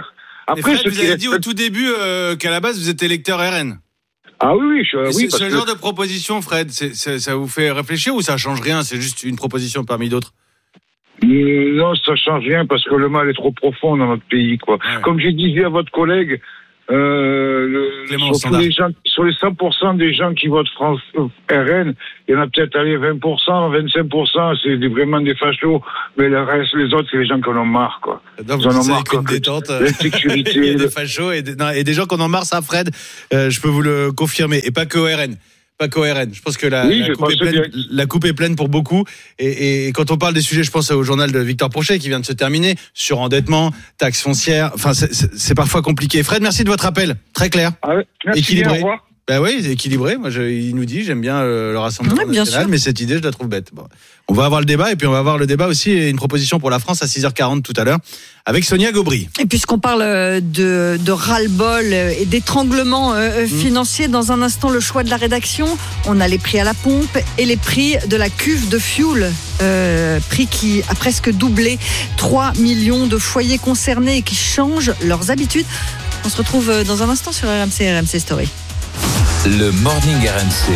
Après, Fred, ce vous qui avez reste- dit au tout début euh, qu'à la base, vous êtes électeur R N. Ah oui, oui, je, Et oui c'est- parce ce que- genre de proposition, Fred, c'est, c'est- ça vous fait réfléchir ou ça change rien? C'est juste une proposition parmi d'autres? Euh, Non, ça change rien parce que le mal est trop profond dans notre pays, quoi. Ouais. Comme j'ai dit à votre collègue, euh, le, Clément sur, tous Standard. les gens, sur les cent pour cent des gens qui votent France euh, R N, il y en a peut-être allez, vingt pour cent, vingt-cinq pour cent, c'est des, vraiment des fachos, mais le reste, les autres, c'est les gens qui en ont marre, quoi. Donc, Ils en vous ont savez marre, qu'une quoi. détente. euh, L'insécurité, Il y a le- des fachos et des, non, et des gens qu'on en marre, ça, Fred. Euh, je peux vous le confirmer. Et pas que au R N. Pas qu'au R N. Je pense que la, Oui, la, je coupe pense est pleine, bien. la coupe est pleine pour beaucoup. Et, et quand on parle des sujets, je pense au journal de Victor Prochet qui vient de se terminer. Surendettement, taxes foncières. Enfin, c'est, c'est, c'est parfois compliqué. Fred, merci de votre appel. Très clair. Ah ouais, merci Équilibré. bien, au revoir. Ben oui, équilibré. Moi, je, il nous dit, j'aime bien euh, le Rassemblement Ouais, bien national, sûr. mais cette idée, je la trouve bête. Bon. On va avoir le débat et puis on va avoir le débat aussi et une proposition pour la France à six heures quarante tout à l'heure avec Sonia Gaubry. Et puisqu'on parle euh, de, de ras-le-bol euh, et d'étranglement euh, Mmh. financier, dans un instant, le choix de la rédaction. On a les prix à la pompe et les prix de la cuve de fuel. Euh, prix qui a presque doublé. trois millions de foyers concernés et qui changent leurs habitudes. On se retrouve euh, dans un instant sur R M C, R M C Story. Le Morning R M C.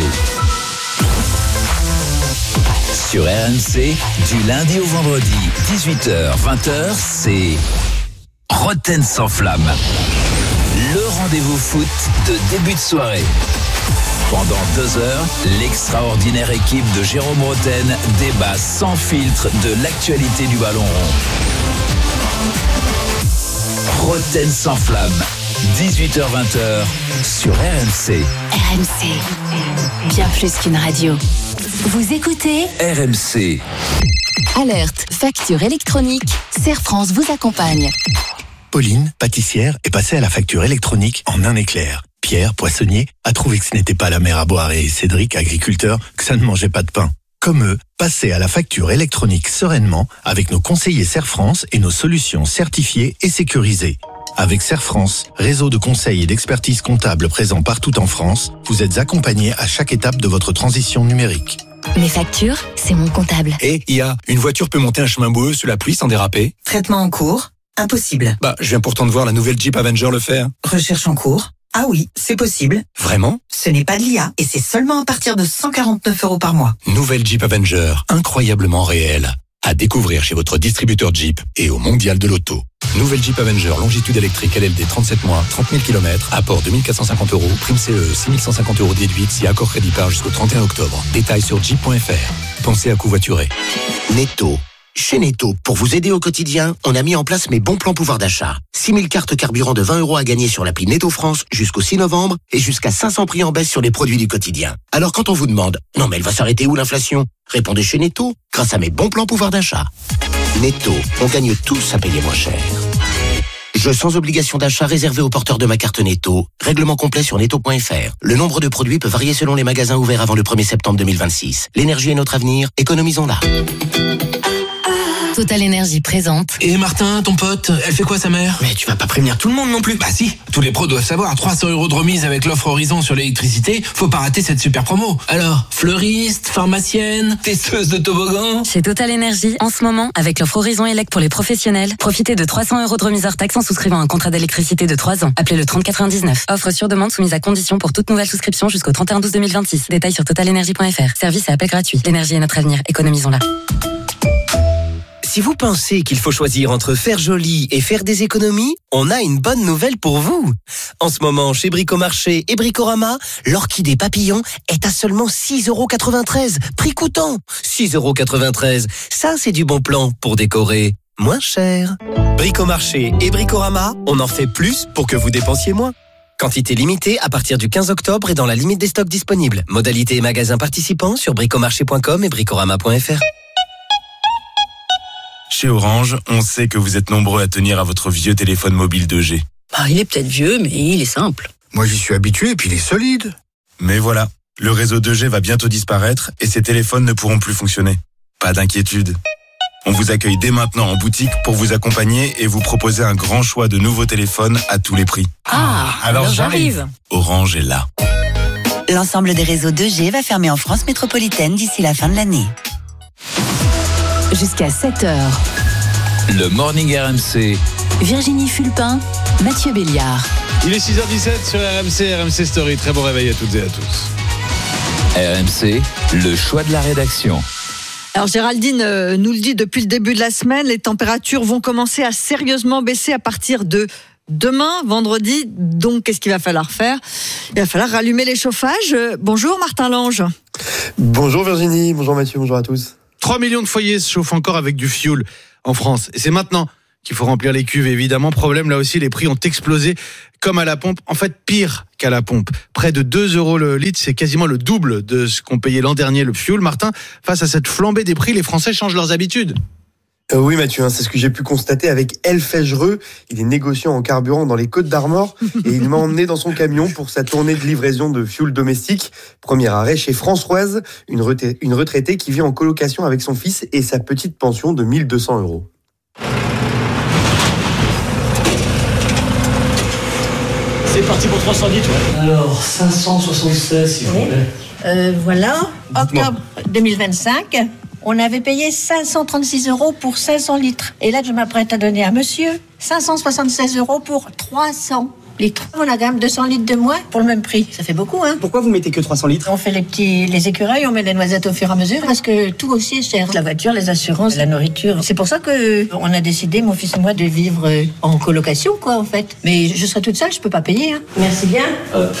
Sur R M C, du lundi au vendredi, dix-huit heures vingt heures, c'est Roten sans flamme. Le rendez-vous foot de début de soirée. Pendant deux heures, l'extraordinaire équipe de Jérôme Roten débat sans filtre de l'actualité du ballon rond. Roten sans flamme, dix-huit heures vingt heures, sur R M C. R M C, bien plus qu'une radio. Vous écoutez R M C. Alerte, facture électronique, Serre France vous accompagne. Pauline, pâtissière, est passée à la facture électronique en un éclair. Pierre, poissonnier, a trouvé que ce n'était pas la mer à boire et Cédric, agriculteur, que ça ne mangeait pas de pain. Comme eux, passez à la facture électronique sereinement avec nos conseillers Serre France et nos solutions certifiées et sécurisées. Avec Serre France, réseau de conseils et d'expertise comptable présent partout en France, vous êtes accompagnés à chaque étape de votre transition numérique. Mes factures, c'est mon comptable. Et I A, une voiture peut monter un chemin boueux sous la pluie sans déraper? Traitement en cours? Impossible. Bah, je viens pourtant de voir la nouvelle Jeep Avenger le faire. Recherche en cours? Ah oui, c'est possible. Vraiment? Ce n'est pas de l'I A et c'est seulement à partir de cent quarante-neuf euros par mois. Nouvelle Jeep Avenger, incroyablement réelle. À découvrir chez votre distributeur Jeep et au Mondial de l'Auto. Nouvelle Jeep Avenger, longitude électrique L L D trente-sept mois, trente mille kilomètres, apport deux mille quatre cent cinquante euros, prime C E, six mille cent cinquante euros déduite si accord crédit par jusqu'au trente et un octobre. Détails sur jeep point f r. Pensez à covoiturer. Netto. Chez Netto, pour vous aider au quotidien, on a mis en place mes bons plans pouvoir d'achat. six mille cartes carburant de vingt euros à gagner sur l'appli Netto France jusqu'au six novembre et jusqu'à cinq cents prix en baisse sur les produits du quotidien. Alors quand on vous demande « Non mais elle va s'arrêter où l'inflation ?» Répondez chez Netto, grâce à mes bons plans pouvoir d'achat. Netto, on gagne tous à payer moins cher. Jeu sans obligation d'achat réservé aux porteurs de ma carte Netto. Règlement complet sur netto point f r. Le nombre de produits peut varier selon les magasins ouverts avant le premier septembre deux mille vingt-six. L'énergie est notre avenir, économisons-la. Total Énergie présente. Et Martin, ton pote, elle fait quoi sa mère? Mais tu vas pas prévenir tout le monde non plus. Bah si, tous les pros doivent savoir, trois cents euros de remise avec l'offre Horizon sur l'électricité, faut pas rater cette super promo. Alors, fleuriste, pharmacienne, testeuse de toboggan. Chez Total Énergie, en ce moment, avec l'offre Horizon Elec pour les professionnels, profitez de trois cents euros de remise hors taxe en souscrivant un contrat d'électricité de trois ans. Appelez le trente quatre-vingt-dix-neuf. Offre sur demande soumise à condition pour toute nouvelle souscription jusqu'au trente et un douze deux mille vingt-six. Détails sur total énergie point f r. Service et appel gratuit. L'énergie est notre avenir. Économisons-la. Si vous pensez qu'il faut choisir entre faire joli et faire des économies, on a une bonne nouvelle pour vous. En ce moment, chez Bricomarché et Bricorama, l'orchidée papillon est à seulement six euros quatre-vingt-treize. Prix coûtant, six euros quatre-vingt-treize. Ça, c'est du bon plan pour décorer moins cher. Bricomarché et Bricorama, on en fait plus pour que vous dépensiez moins. Quantité limitée à partir du quinze octobre et dans la limite des stocks disponibles. Modalités et magasins participants sur bricomarché point com et bricorama point f r. Chez Orange, on sait que vous êtes nombreux à tenir à votre vieux téléphone mobile deux G. Bah, il est peut-être vieux, mais il est simple. Moi, j'y suis habitué et puis il est solide. Mais voilà, le réseau deux G va bientôt disparaître et ces téléphones ne pourront plus fonctionner. Pas d'inquiétude. On vous accueille dès maintenant en boutique pour vous accompagner et vous proposer un grand choix de nouveaux téléphones à tous les prix. Ah, alors, alors j'arrive. Orange est là. L'ensemble des réseaux deux G va fermer en France métropolitaine d'ici la fin de l'année. Jusqu'à sept heures. Le Morning R M C, Virginie Fulpin, Mathieu Béliard. Il est six heures dix-sept sur R M C, R M C Story. Très bon réveil à toutes et à tous. R M C, le choix de la rédaction. Alors Géraldine euh, nous le dit depuis le début de la semaine, les températures vont commencer à sérieusement baisser à partir de demain, vendredi. Donc qu'est-ce qu'il va falloir faire ? Il va falloir rallumer les chauffages. Euh, bonjour Martin Lange. Bonjour Virginie, bonjour Mathieu, bonjour à tous. trois millions de foyers se chauffent encore avec du fioul en France. Et c'est maintenant qu'il faut remplir les cuves. Évidemment, problème, là aussi, les prix ont explosé comme à la pompe. En fait, pire qu'à la pompe. Près de deux euros le litre, c'est quasiment le double de ce qu'on payait l'an dernier le fioul. Martin, face à cette flambée des prix, les Français changent leurs habitudes. Euh, oui Mathieu, hein, c'est ce que j'ai pu constater avec Elfègereux. Il est négociant en carburant dans les Côtes d'Armor et il m'a emmené dans son camion pour sa tournée de livraison de fioul domestique. Premier arrêt chez Françoise, une, retra- une retraitée qui vit en colocation avec son fils et sa petite pension de mille deux cents euros. C'est parti pour trois cent litres, ouais. Alors, cinq cent soixante-seize, s'il vous plaît. Euh, voilà, octobre deux mille vingt-cinq, on avait payé cinq cent trente-six euros pour cinq cents litres. Et là, je m'apprête à donner à monsieur cinq cent soixante-seize euros pour trois cents litres. On a quand même deux cents litres de moins pour le même prix. Ça fait beaucoup, hein. Pourquoi vous mettez que trois cents litres ? On fait les petits, les écureuils, on met les noisettes au fur et à mesure parce que tout aussi est cher. La voiture, les assurances, la nourriture. C'est pour ça que on a décidé, mon fils et moi, de vivre en colocation, quoi, en fait. Mais je serai toute seule, je peux pas payer, hein. Merci bien. Hop.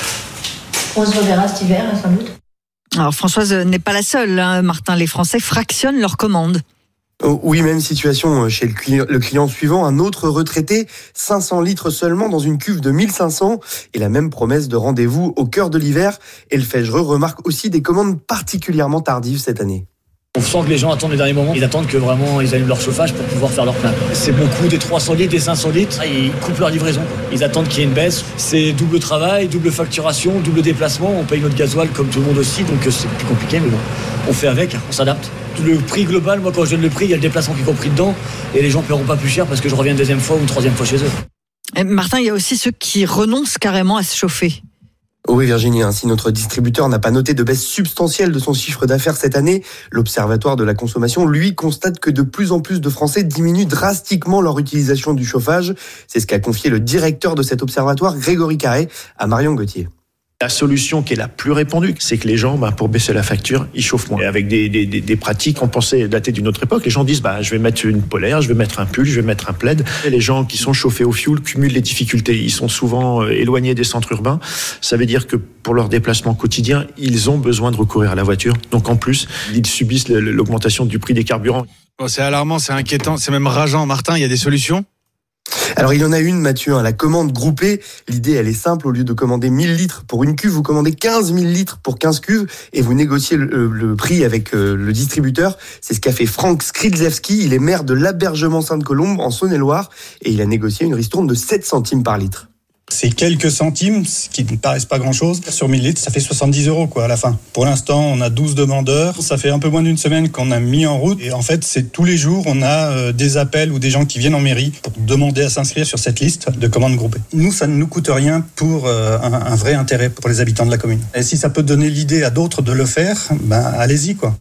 On se reverra cet hiver, sans doute. Alors Françoise n'est pas la seule, hein, Martin. Les Français fractionnent leurs commandes. Oui, même situation chez le client, le client suivant, un autre retraité, cinq cents litres seulement dans une cuve de mille cinq cents et la même promesse de rendez-vous au cœur de l'hiver. Elfègereux remarque aussi des commandes particulièrement tardives cette année. On sent que les gens attendent les derniers moments. Ils attendent que vraiment ils allument leur chauffage pour pouvoir faire leur plein. C'est beaucoup des trois cents litres, des cinq cents litres. Ils coupent leur livraison. Ils attendent qu'il y ait une baisse. C'est double travail, double facturation, double déplacement. On paye notre gasoil comme tout le monde aussi, donc c'est plus compliqué, mais bon, on fait avec, on s'adapte. Le prix global, moi quand je donne le prix, il y a le déplacement qui est compris dedans et les gens ne paieront pas plus cher parce que je reviens une deuxième fois ou une troisième fois chez eux. Et Martin, il y a aussi ceux qui renoncent carrément à se chauffer. Oui Virginie, si notre distributeur n'a pas noté de baisse substantielle de son chiffre d'affaires cette année, l'Observatoire de la consommation, lui, constate que de plus en plus de Français diminuent drastiquement leur utilisation du chauffage. C'est ce qu'a confié le directeur de cet observatoire, Grégory Carré, à Marion Gauthier. La solution qui est la plus répandue, c'est que les gens, bah, pour baisser la facture, ils chauffent moins. Et avec des, des, des, des pratiques qu'on pensait dater d'une autre époque, les gens disent bah, je vais mettre une polaire, je vais mettre un pull, je vais mettre un plaid. Et les gens qui sont chauffés au fioul cumulent les difficultés. Ils sont souvent éloignés des centres urbains. Ça veut dire que pour leur déplacement quotidien, ils ont besoin de recourir à la voiture. Donc en plus, ils subissent l'augmentation du prix des carburants. Bon, c'est alarmant, c'est inquiétant, c'est même rageant. Martin, il y a des solutions ? Alors il y en a une Mathieu, hein, la commande groupée. L'idée elle est simple, au lieu de commander mille litres pour une cuve, vous commandez quinze mille litres pour quinze cuves et vous négociez le, le prix avec euh, le distributeur. C'est ce qu'a fait Franck Skrzewski, il est maire de l'Abergement Sainte-Colombe en Saône-et-Loire et il a négocié une ristourne de sept centimes par litre. C'est quelques centimes, ce qui ne paraissent pas grand-chose. Sur mille litres, ça fait soixante-dix euros quoi, à la fin. Pour l'instant, on a douze demandeurs. Ça fait un peu moins d'une semaine qu'on a mis en route. Et en fait, c'est tous les jours, on a euh, des appels ou des gens qui viennent en mairie pour demander à s'inscrire sur cette liste de commandes groupées. Nous, ça ne nous coûte rien pour euh, un, un vrai intérêt pour les habitants de la commune. Et si ça peut donner l'idée à d'autres de le faire, ben allez-y quoi.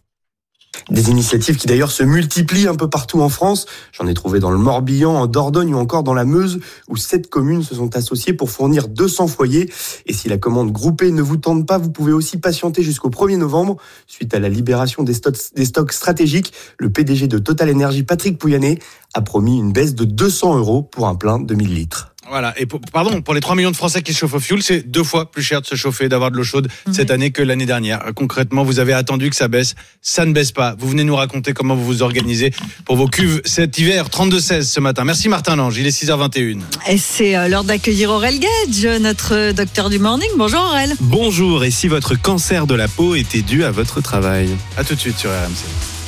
Des initiatives qui d'ailleurs se multiplient un peu partout en France. J'en ai trouvé dans le Morbihan, en Dordogne ou encore dans la Meuse, où sept communes se sont associées pour fournir deux cents foyers. Et si la commande groupée ne vous tente pas, vous pouvez aussi patienter jusqu'au premier novembre. Suite à la libération des stocks, des stocks stratégiques, le P D G de Total Energy, Patrick Pouyanné, a promis une baisse de deux cents euros pour un plein de mille litres. Voilà, et pour, pardon, pour les trois millions de Français qui se chauffent au fioul, c'est deux fois plus cher de se chauffer, d'avoir de l'eau chaude mmh. cette année que l'année dernière. Concrètement, vous avez attendu que ça baisse, ça ne baisse pas. Vous venez nous raconter comment vous vous organisez pour vos cuves cet hiver, trente-deux seize ce matin. Merci Martin Lange, il est six heures vingt et une. Et c'est l'heure d'accueillir Aurel Gage, notre docteur du morning. Bonjour Aurel. Bonjour, et si votre cancer de la peau était dû à votre travail ? À tout de suite sur R M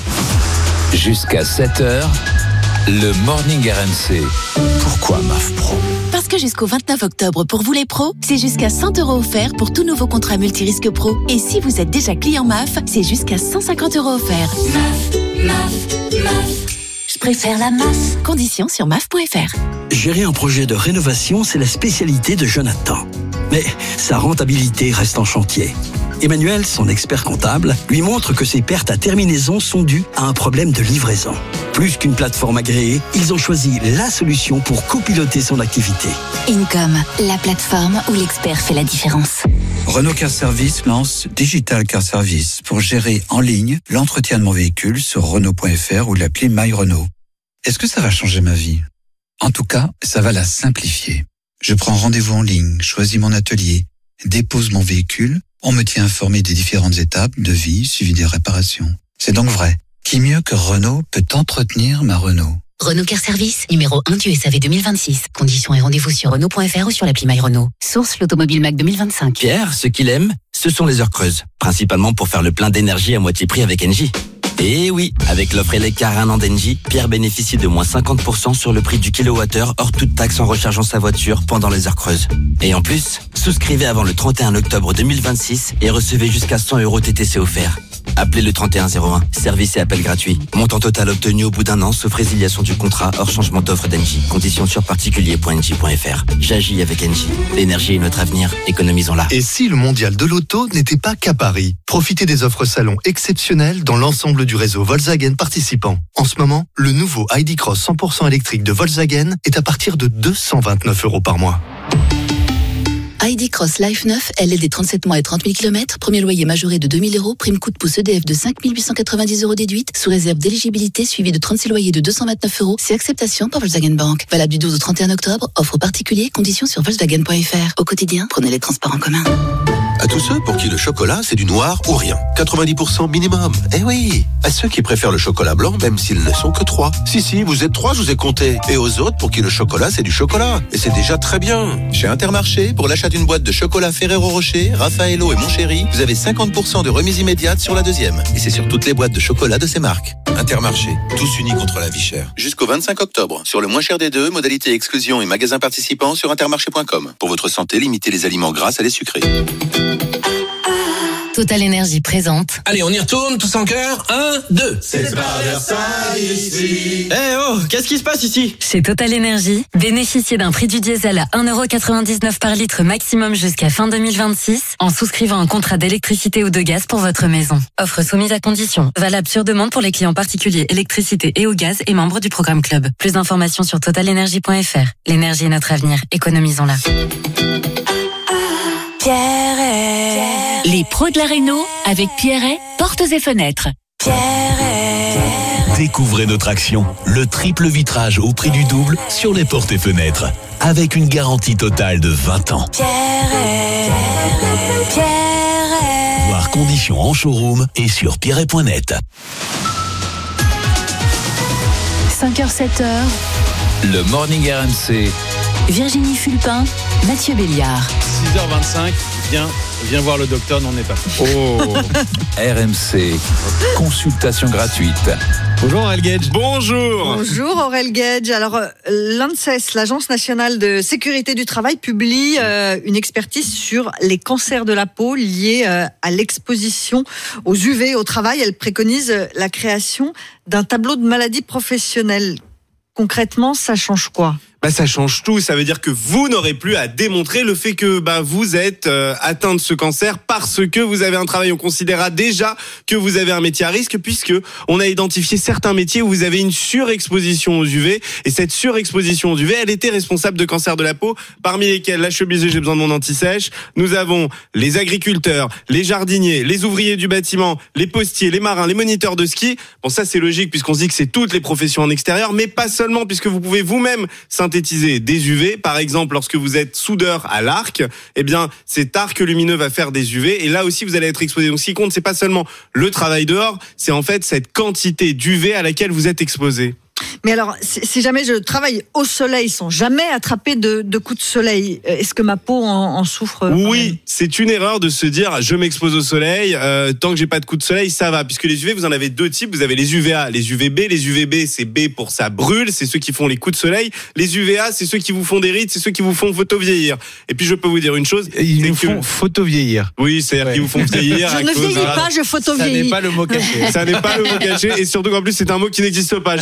C. Jusqu'à sept heures, le morning R M C. Pourquoi M A F Pro ? Parce que jusqu'au vingt-neuf octobre, pour vous les pros, c'est jusqu'à cent euros offerts pour tout nouveau contrat multirisque pro. Et si vous êtes déjà client M A F, c'est jusqu'à cent cinquante euros offerts. M A F, M A F, M A F. Je préfère la M A F. Conditions sur M A F point F R. Gérer un projet de rénovation, c'est la spécialité de Jonathan. Mais sa rentabilité reste en chantier. Emmanuel, son expert comptable, lui montre que ses pertes à terminaison sont dues à un problème de livraison. Plus qu'une plateforme agréée, ils ont choisi la solution pour copiloter son activité. Income, la plateforme où l'expert fait la différence. Renault Car Service lance Digital Car Service pour gérer en ligne l'entretien de mon véhicule sur Renault point F R ou l'appli My Renault. Est-ce que ça va changer ma vie ? En tout cas, ça va la simplifier. Je prends rendez-vous en ligne, choisis mon atelier, dépose mon véhicule, on me tient informé des différentes étapes, devis, suivi des réparations. C'est donc vrai. Qui mieux que Renault peut entretenir ma Renault ? Renault Car Service, numéro un du S A V deux mille vingt-six. Conditions et rendez-vous sur Renault point F R ou sur l'appli My Renault. Source l'Automobile Mac deux mille vingt-cinq. Pierre, ce qu'il aime, ce sont les heures creuses. Principalement pour faire le plein d'énergie à moitié prix avec Engie. Et oui, avec l'offre Eleccar un an d'Engie, Pierre bénéficie de moins cinquante pour cent sur le prix du kilowattheure hors toute taxe en rechargeant sa voiture pendant les heures creuses. Et en plus, souscrivez avant le trente et un octobre deux mille vingt-six et recevez jusqu'à cent euros T T C offerts. Appelez le trente et un zéro un, service et appel gratuit. Montant total obtenu au bout d'un an, sauf résiliation du contrat hors changement d'offre d'Engie. Conditions sur particulier point engie point F R. J'agis avec Engie. L'énergie est notre avenir, économisons-la. Et si le mondial de l'auto n'était pas qu'à Paris ? Profitez des offres salon exceptionnelles dans l'ensemble du réseau Volkswagen participant. En ce moment, le nouveau I D Cross cent pour cent électrique de Volkswagen est à partir de deux cent vingt-neuf euros par mois. I D Cross Life neuf, L L D trente-sept mois et trente mille kilomètres, premier loyer majoré de deux mille euros, prime coup de pouce E D F de cinq mille huit cent quatre-vingt-dix euros déduite, sous réserve d'éligibilité suivi de trente-six loyers de deux cent vingt-neuf euros, c'est acceptation par Volkswagen Bank. Valable du douze au trente et un octobre, offre particulier, conditions sur Volkswagen point F R. Au quotidien, prenez les transports en commun. À tous ceux pour qui le chocolat c'est du noir ou rien. quatre-vingt-dix pour cent minimum. Eh oui. À ceux qui préfèrent le chocolat blanc même s'ils ne sont que trois. Si si, vous êtes trois, je vous ai compté. Et aux autres pour qui le chocolat c'est du chocolat. Et c'est déjà très bien. Chez Intermarché, pour l'achat d'une boîte de chocolat Ferrero Rocher, Raffaello et Montchéri, vous avez cinquante pour cent de remise immédiate sur la deuxième. Et c'est sur toutes les boîtes de chocolat de ces marques. Intermarché, tous unis contre la vie chère. Jusqu'au vingt-cinq octobre. Sur le moins cher des deux, modalité exclusion et magasins participants sur intermarché point com. Pour votre santé, limitez les aliments gras à les sucrés. Total Énergie présente. Allez, on y retourne, tous en cœur. Un, deux. C'est pas Versailles ici. Eh oh, qu'est-ce qui se passe ici ? Chez Total Énergie, bénéficiez d'un prix du diesel à un euro quatre-vingt-dix-neuf par litre maximum jusqu'à fin deux mille vingt-six en souscrivant un contrat d'électricité ou de gaz pour votre maison. Offre soumise à condition. Valable sur demande pour les clients particuliers électricité et au gaz et membres du programme Club. Plus d'informations sur total énergie point F R. L'énergie est notre avenir. Économisons-la. Pierret. Les pros de la réno avec Pierret, portes et fenêtres. Pierret. Découvrez notre action, le triple vitrage au prix du double sur les portes et fenêtres, avec une garantie totale de vingt ans. Pierret. Pierret. Voir conditions en showroom et sur pierret point net. cinq heures sept heures. Le Morning R M C. Virginie Fulpin, Mathieu Béliard. six heures vingt-cinq, viens, viens voir le docteur, n'en est pas fait. Oh. R M C, consultation gratuite. Bonjour Aurel Gage. Bonjour. Bonjour Aurel Gage. Alors euh, l'ANSES, l'Agence nationale de sécurité du travail, publie euh, une expertise sur les cancers de la peau liés euh, à l'exposition aux U V au travail. Elle préconise euh, la création d'un tableau de maladies professionnelles. Concrètement, ça change quoi ? Bah, ça change tout. Ça veut dire que vous n'aurez plus à démontrer le fait que bah, vous êtes euh, atteint de ce cancer parce que vous avez un travail. On considérera déjà que vous avez un métier à risque puisque on a identifié certains métiers où vous avez une surexposition aux U V. Et cette surexposition aux U V, elle était responsable de cancer de la peau, parmi lesquels la chemisier, j'ai besoin de mon anti-sèche. Nous avons les agriculteurs, les jardiniers, les ouvriers du bâtiment, les postiers, les marins, les moniteurs de ski. Bon, ça c'est logique puisqu'on se dit que c'est toutes les professions en extérieur, mais pas seulement puisque vous pouvez vous-même synthétiser des U V. Par exemple, lorsque vous êtes soudeur à l'arc, eh bien, cet arc lumineux va faire des U V et là aussi vous allez être exposé. Donc ce qui compte, c'est pas seulement le travail dehors, c'est en fait cette quantité d'U V à laquelle vous êtes exposé. Mais alors, si jamais je travaille au soleil sans jamais attraper de, de coups de soleil, est-ce que ma peau en, en souffre ? Oui, c'est une erreur de se dire je m'expose au soleil, euh, tant que j'ai pas de coups de soleil, ça va. Puisque les U V, vous en avez deux types. Vous avez les U V A, les U V B. Les U V B, c'est B pour ça brûle, c'est ceux qui font les coups de soleil. Les U V A, c'est ceux qui vous font des rides, c'est ceux qui vous font photo-vieillir. Et puis je peux vous dire une chose. Ils nous que... font photo-vieillir. Oui, c'est-à-dire ouais. qu'ils vous font vieillir. Je ne vieillis pas, je photo-vieillis. Ça n'est pas le mot caché. Ça n'est pas le mot caché. Et surtout qu'en plus, c'est un mot qui n'existe pas. Je l'ai, je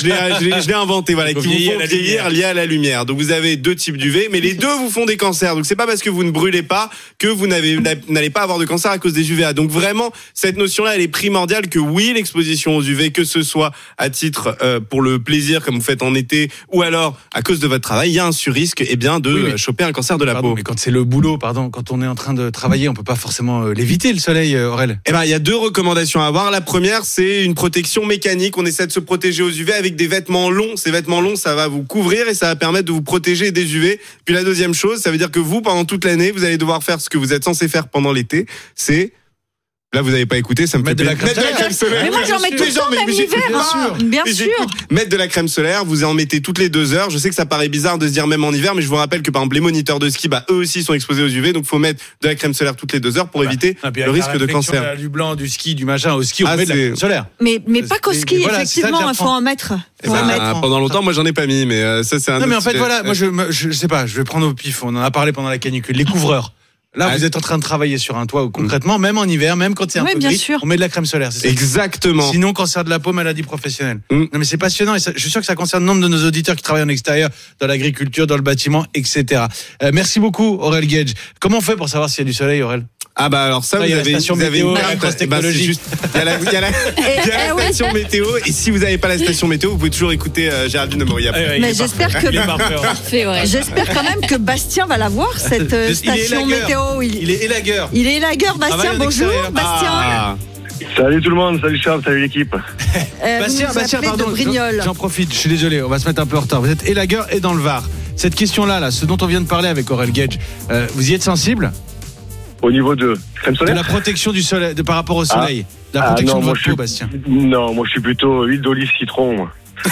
je, l'ai, je l'ai inventé, voilà, qui vous font vieillir, vieillir lié à la lumière. Donc vous avez deux types d'U V, mais les deux vous font des cancers. Donc c'est pas parce que vous ne brûlez pas que vous n'avez, n'allez pas avoir de cancer à cause des U V A. Donc vraiment, cette notion-là, elle est primordiale que oui, l'exposition aux U V, que ce soit à titre euh, pour le plaisir, comme vous faites en été, ou alors à cause de votre travail, il y a un sur-risque, eh bien, de oui, mais, choper un cancer de la pardon, peau. Mais quand c'est le boulot, pardon, quand on est en train de travailler, on peut pas forcément l'éviter, le soleil, Aurel. Eh ben, il y a deux recommandations à avoir. La première, c'est une protection mécanique. On essaie de se protéger aux U V avec des vêtements longs. Ces vêtements longs, ça va vous couvrir et ça va permettre de vous protéger des U V. Puis la deuxième chose, ça veut dire que vous, pendant toute l'année, vous allez devoir faire ce que vous êtes censé faire pendant l'été. C'est Là, vous n'avez pas écouté, ça me mettre fait de la crème, mettre de la crème solaire. Mais moi, j'en mets tout le temps, même l'hiver. Hein. Bien sûr. Mettre de la crème solaire, vous en mettez toutes les deux heures. Je sais que ça paraît bizarre de se dire même en hiver, mais je vous rappelle que par exemple les moniteurs de ski, bah eux aussi sont exposés aux U V, donc faut mettre de la crème solaire toutes les deux heures pour bah, éviter le risque de cancer. Du blanc, du ski, du machin au ski, on ah, met de la crème solaire. Mais mais pas qu'au ski, voilà, effectivement, il faut en mettre. Eh ben, mettre. Pendant longtemps, moi j'en ai pas mis, mais euh, ça c'est un. Non, mais en fait voilà, moi je, je sais pas, je vais prendre au pif. On en a parlé pendant la canicule. Les couvreurs. Là, ah, vous êtes en train de travailler sur un toit où concrètement, même en hiver, même quand c'est un oui, peu gris, sûr. on met de la crème solaire. C'est ça. Exactement. Sinon, cancer de la peau, maladie professionnelle. Mm. Non, mais c'est passionnant et ça, je suis sûr que ça concerne nombre de nos auditeurs qui travaillent en extérieur, dans l'agriculture, dans le bâtiment, et cetera. Euh, merci beaucoup, Aurel Gage. Comment on fait pour savoir s'il y a du soleil, Aurel? Ah bah alors ça, ça vous, avez, vous avez une carte technologique. Il y a la, il y a la, il y a la station météo et si vous n'avez pas la station météo, vous pouvez toujours écouter euh, Géraldine de Moria. Mais, mais j'espère que parfait, ouais. J'espère quand même que Bastien va l'avoir cette euh, station météo. Il, il est élagueur. Il est élagueur, Bastien. Bonjour, Bastien. Ah. Salut tout le monde, salut Charles, salut l'équipe. Euh, Bastien, Bastien, pardon, j'en, j'en profite, je suis désolé, on va se mettre un peu en retard. Vous êtes élagueur et dans le Var. Cette question-là, là, ce dont on vient de parler avec Aurel Gage, euh, vous y êtes sensible? Au niveau de crème solaire, de la protection du soleil, de par rapport au soleil, ah. de la protection ah non, de votre peau, suis... Bastien. Non, moi je suis plutôt huile d'olive citron.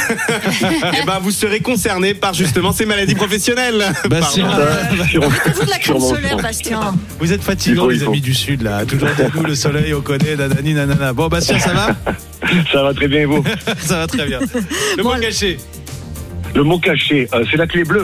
Et ben vous serez concerné par justement ces maladies professionnelles. Bastien, mettez-vous de la crème solaire, Bastien. Vous êtes fatigants, les amis du Sud, là. Toujours nous, le soleil, on connaît, nanani, nanana. Bon, Bastien, ça va? Ça va très bien, et vous? Ça va très bien. Le bon, mot caché. Le mot caché, euh, c'est la clé bleue.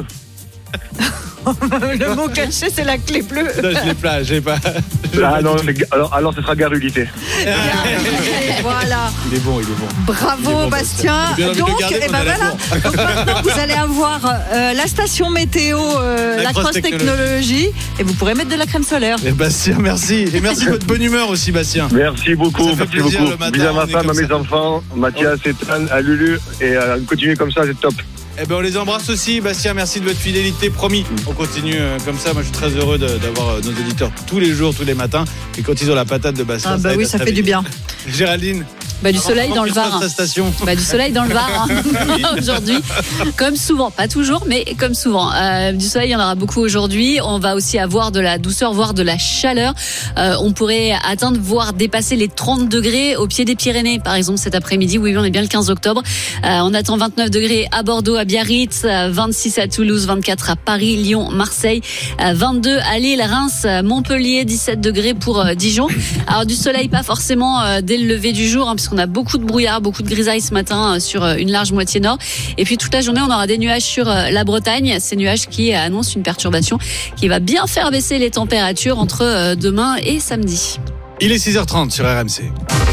Le mot caché, c'est la clé bleue. Non, je l'ai pas, je l'ai pas. Ah non, alors, alors ce sera garulité. Voilà. Il est bon, il est bon. Bravo, est bon, Bastien. Donc, eh ben voilà. Donc maintenant, vous allez avoir euh, la station météo, euh, la, la cross technologie, et vous pourrez mettre de la crème solaire. Et Bastien, merci. Et merci de votre bonne humeur aussi, Bastien. Merci beaucoup. Merci plaisir, beaucoup. Bisous à ma femme, à mes ça. enfants, Mathias, oh. Ethan, à Lulu, et euh, continuez comme ça, c'est top. Eh ben on les embrasse aussi, Bastien, merci de votre fidélité, promis. On continue euh, comme ça, moi je suis très heureux de, d'avoir euh, nos auditeurs tous les jours, tous les matins. Et quand ils ont la patate de Bastien, ah bah ça oui, ça fait du bien. Géraldine. Bah, du soleil dans le Var. Bah, du soleil dans le Var hein. Aujourd'hui, comme souvent, pas toujours, mais comme souvent. Euh, du soleil, il y en aura beaucoup aujourd'hui. On va aussi avoir de la douceur, voire de la chaleur. Euh, on pourrait atteindre, voire dépasser les trente degrés au pied des Pyrénées, par exemple cet après-midi. Oui, on est bien le quinze octobre. Euh, on attend vingt-neuf degrés à Bordeaux, à Biarritz, vingt-six à Toulouse, vingt-quatre à Paris, Lyon, Marseille, vingt-deux à Lille, Reims, Montpellier, dix-sept degrés pour Dijon. Alors du soleil, pas forcément dès le lever du jour, hein, puisqu'on a beaucoup de brouillard, beaucoup de grisaille ce matin sur une large moitié nord. Et puis toute la journée, on aura des nuages sur la Bretagne. Ces nuages qui annoncent une perturbation qui va bien faire baisser les températures entre demain et samedi. Il est six heures trente sur R M C.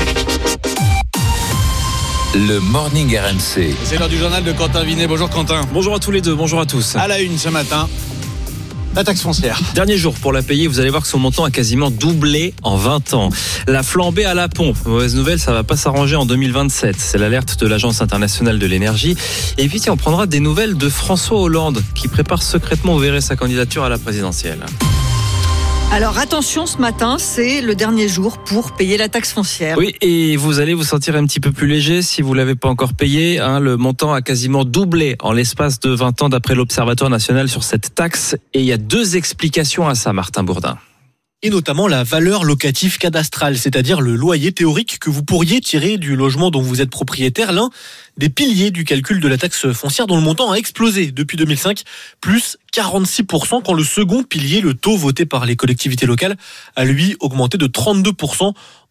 Le Morning R M C. C'est l'heure du journal de Quentin Vinet. Bonjour Quentin. Bonjour à tous les deux, bonjour à tous. À la une ce matin, la taxe foncière. Dernier jour pour la payer, vous allez voir que son montant a quasiment doublé en vingt ans. La flambée à la pompe. Mauvaise nouvelle, ça va pas s'arranger en deux mille vingt-sept. C'est l'alerte de l'Agence internationale de l'énergie. Et puis on prendra des nouvelles de François Hollande qui prépare secrètement, vous verrez, sa candidature à la présidentielle. Alors attention, ce matin, c'est le dernier jour pour payer la taxe foncière. Oui, et vous allez vous sentir un petit peu plus léger si vous ne l'avez pas encore payé. Hein, le montant a quasiment doublé en l'espace de vingt ans d'après l'Observatoire national sur cette taxe. Et il y a deux explications à ça, Martin Bourdin. Et notamment la valeur locative cadastrale, c'est-à-dire le loyer théorique que vous pourriez tirer du logement dont vous êtes propriétaire, l'un des piliers du calcul de la taxe foncière dont le montant a explosé depuis deux mille cinq, plus quarante-six pour cent, quand le second pilier, le taux voté par les collectivités locales, a lui augmenté de trente-deux pour cent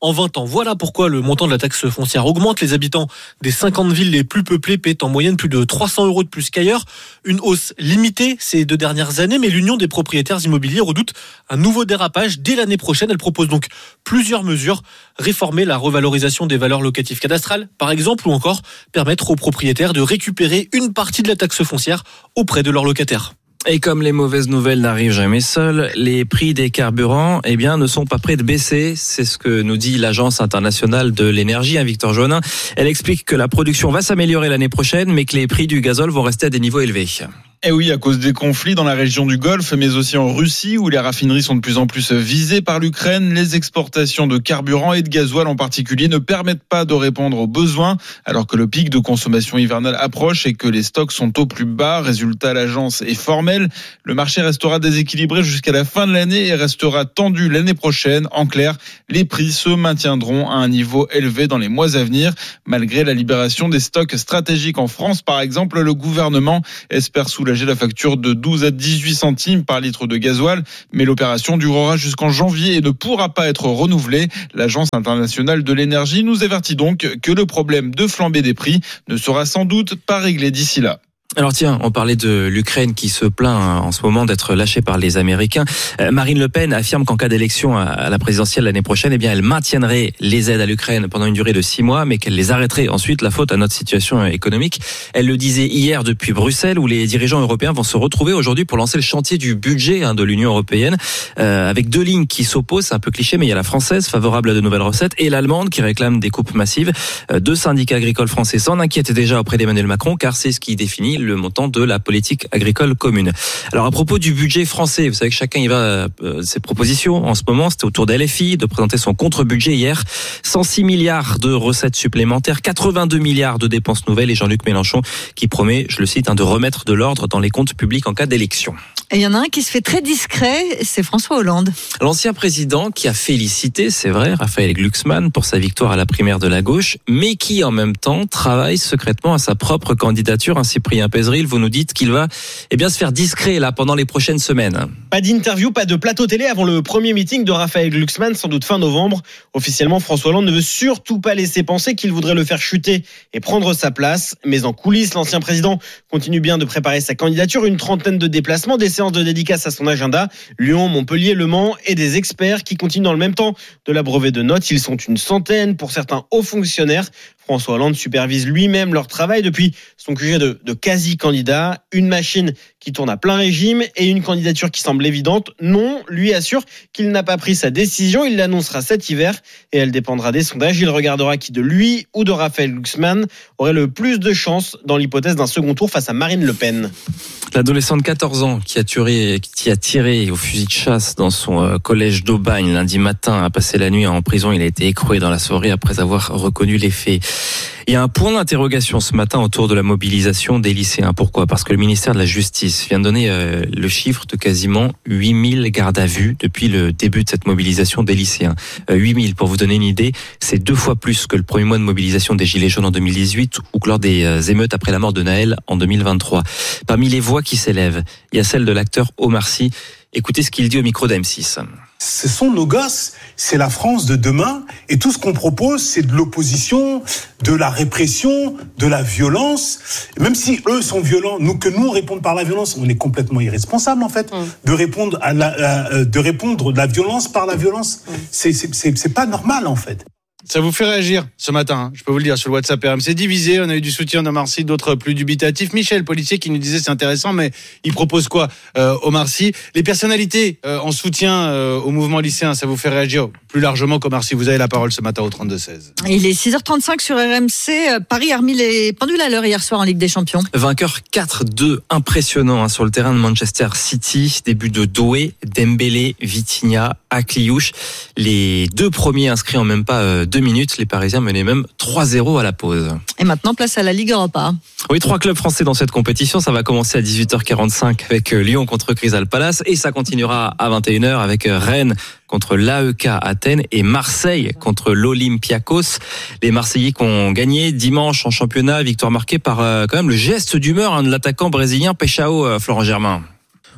en vingt ans. Voilà pourquoi le montant de la taxe foncière augmente. Les habitants des cinquante villes les plus peuplées paient en moyenne plus de trois cents euros de plus qu'ailleurs. Une hausse limitée ces deux dernières années, mais l'Union des propriétaires immobiliers redoute un nouveau dérapage dès l'année prochaine. Elle propose donc plusieurs mesures. Réformer la revalorisation des valeurs locatives cadastrales, par exemple, ou encore permettre aux propriétaires de récupérer une partie de la taxe foncière auprès de leurs locataires. Et comme les mauvaises nouvelles n'arrivent jamais seules, les prix des carburants, eh bien, ne sont pas prêts de baisser. C'est ce que nous dit l'Agence internationale de l'énergie, hein, Victor Joannin. Elle explique que la production va s'améliorer l'année prochaine, mais que les prix du gazole vont rester à des niveaux élevés. Et oui, à cause des conflits dans la région du Golfe, mais aussi en Russie, où les raffineries sont de plus en plus visées par l'Ukraine, les exportations de carburant et de gasoil en particulier ne permettent pas de répondre aux besoins, alors que le pic de consommation hivernale approche et que les stocks sont au plus bas. Résultat, l'agence est formelle. Le marché restera déséquilibré jusqu'à la fin de l'année et restera tendu l'année prochaine. En clair, les prix se maintiendront à un niveau élevé dans les mois à venir. Malgré la libération des stocks stratégiques en France, par exemple, le gouvernement espère soulager la facture de douze à dix-huit centimes par litre de gasoil, mais l'opération durera jusqu'en janvier et ne pourra pas être renouvelée. L'Agence internationale de l'énergie nous avertit donc que le problème de flambée des prix ne sera sans doute pas réglé d'ici là. Alors tiens, on parlait de l'Ukraine qui se plaint en ce moment d'être lâchée par les Américains. Marine Le Pen affirme qu'en cas d'élection à la présidentielle l'année prochaine, eh bien, elle maintiendrait les aides à l'Ukraine pendant une durée de six mois, mais qu'elle les arrêterait ensuite, la faute à notre situation économique. Elle le disait hier depuis Bruxelles, où les dirigeants européens vont se retrouver aujourd'hui pour lancer le chantier du budget hein, de l'Union européenne, euh, avec deux lignes qui s'opposent. C'est un peu cliché, mais il y a la française, favorable à de nouvelles recettes, et l'allemande, qui réclame des coupes massives. Euh, deux syndicats agricoles français s'en inquiètent déjà auprès d'Emmanuel Macron, car c'est ce qui définit le montant de la politique agricole commune. Alors à propos du budget français, vous savez que chacun y va euh, ses propositions en ce moment. C'était au tour d'L F I de présenter son contre-budget hier. cent six milliards de recettes supplémentaires, quatre-vingt-deux milliards de dépenses nouvelles et Jean-Luc Mélenchon qui promet, je le cite, hein, de remettre de l'ordre dans les comptes publics en cas d'élection. Et il y en a un qui se fait très discret, c'est François Hollande. L'ancien président qui a félicité, c'est vrai, Raphaël Glucksmann pour sa victoire à la primaire de la gauche, mais qui en même temps travaille secrètement à sa propre candidature. Un Cyprien Pézeril, vous nous dites qu'il va eh bien, se faire discret là pendant les prochaines semaines. Pas d'interview, pas de plateau télé avant le premier meeting de Raphaël Glucksmann, sans doute fin novembre. Officiellement, François Hollande ne veut surtout pas laisser penser qu'il voudrait le faire chuter et prendre sa place. Mais en coulisses, l'ancien président continue bien de préparer sa candidature. Une trentaine de déplacements, des séances de dédicaces à son agenda. Lyon, Montpellier, Le Mans et des experts qui continuent dans le même temps de l'abreuver de notes. Ils sont une centaine pour certains hauts fonctionnaires. François Hollande supervise lui-même leur travail depuis son Q G de, de quasi-candidat. Une machine qui tourne à plein régime et une candidature qui semble évidente. Non, lui assure qu'il n'a pas pris sa décision. Il l'annoncera cet hiver et elle dépendra des sondages. Il regardera qui de lui ou de Raphaël Glucksmann aurait le plus de chance dans l'hypothèse d'un second tour face à Marine Le Pen. L'adolescent de quatorze ans qui a tiré, qui a tiré au fusil de chasse dans son collège d'Aubagne lundi matin a passé la nuit en prison. Il a été écroué dans la soirée après avoir reconnu les faits. Il y a un point d'interrogation ce matin autour de la mobilisation des lycéens. Pourquoi ? Parce que le ministère de la Justice vient de donner euh, le chiffre de quasiment huit mille gardes à vue depuis le début de cette mobilisation des lycéens. Euh, huit mille, pour vous donner une idée, c'est deux fois plus que le premier mois de mobilisation des Gilets jaunes en deux mille dix-huit ou que lors des euh, émeutes après la mort de Naël en deux mille vingt-trois. Parmi les voix qui s'élèvent, il y a celle de l'acteur Omar Sy. Écoutez ce qu'il dit au micro d'M six. Ce sont nos gosses, c'est la France de demain, et tout ce qu'on propose, c'est de l'opposition, de la répression, de la violence. Même si eux sont violents, nous que nous on réponde par la violence, on est complètement irresponsable en fait mmh. de répondre à la, à, de répondre de la violence par la violence. Mmh. C'est, c'est, c'est, c'est pas normal en fait. Ça vous fait réagir ce matin, hein, je peux vous le dire, sur le WhatsApp R M C divisé. On a eu du soutien d'Omar Sy, d'autres plus dubitatifs. Michel, policier, qui nous disait c'est intéressant, mais il propose quoi, euh, Omar Sy ? Les personnalités euh, en soutien euh, au mouvement lycéen, ça vous fait réagir plus largement qu'Omar Sy ? Vous avez la parole ce matin au trente-deux seize. Il est six heures trente-cinq sur R M C. Paris a remis les pendules à l'heure hier soir en Ligue des Champions. Vainqueur quatre deux, impressionnant hein, sur le terrain de Manchester City. Début de Doué, Dembélé, Vitinha, Akliouche. Les deux premiers inscrits en même pas euh, deux minutes. Les Parisiens menaient même trois zéro à la pause. Et maintenant, place à la Ligue Europa. Oui, trois clubs français dans cette compétition. Ça va commencer à dix-huit heures quarante-cinq avec Lyon contre Crystal Palace. Et ça continuera à vingt et une heures avec Rennes contre l'A E K Athènes et Marseille contre l'Olympiakos. Les Marseillais qui ont gagné dimanche en championnat. Victoire marquée par euh, quand même le geste d'humeur hein, de l'attaquant brésilien Peixao, euh, Florent Germain.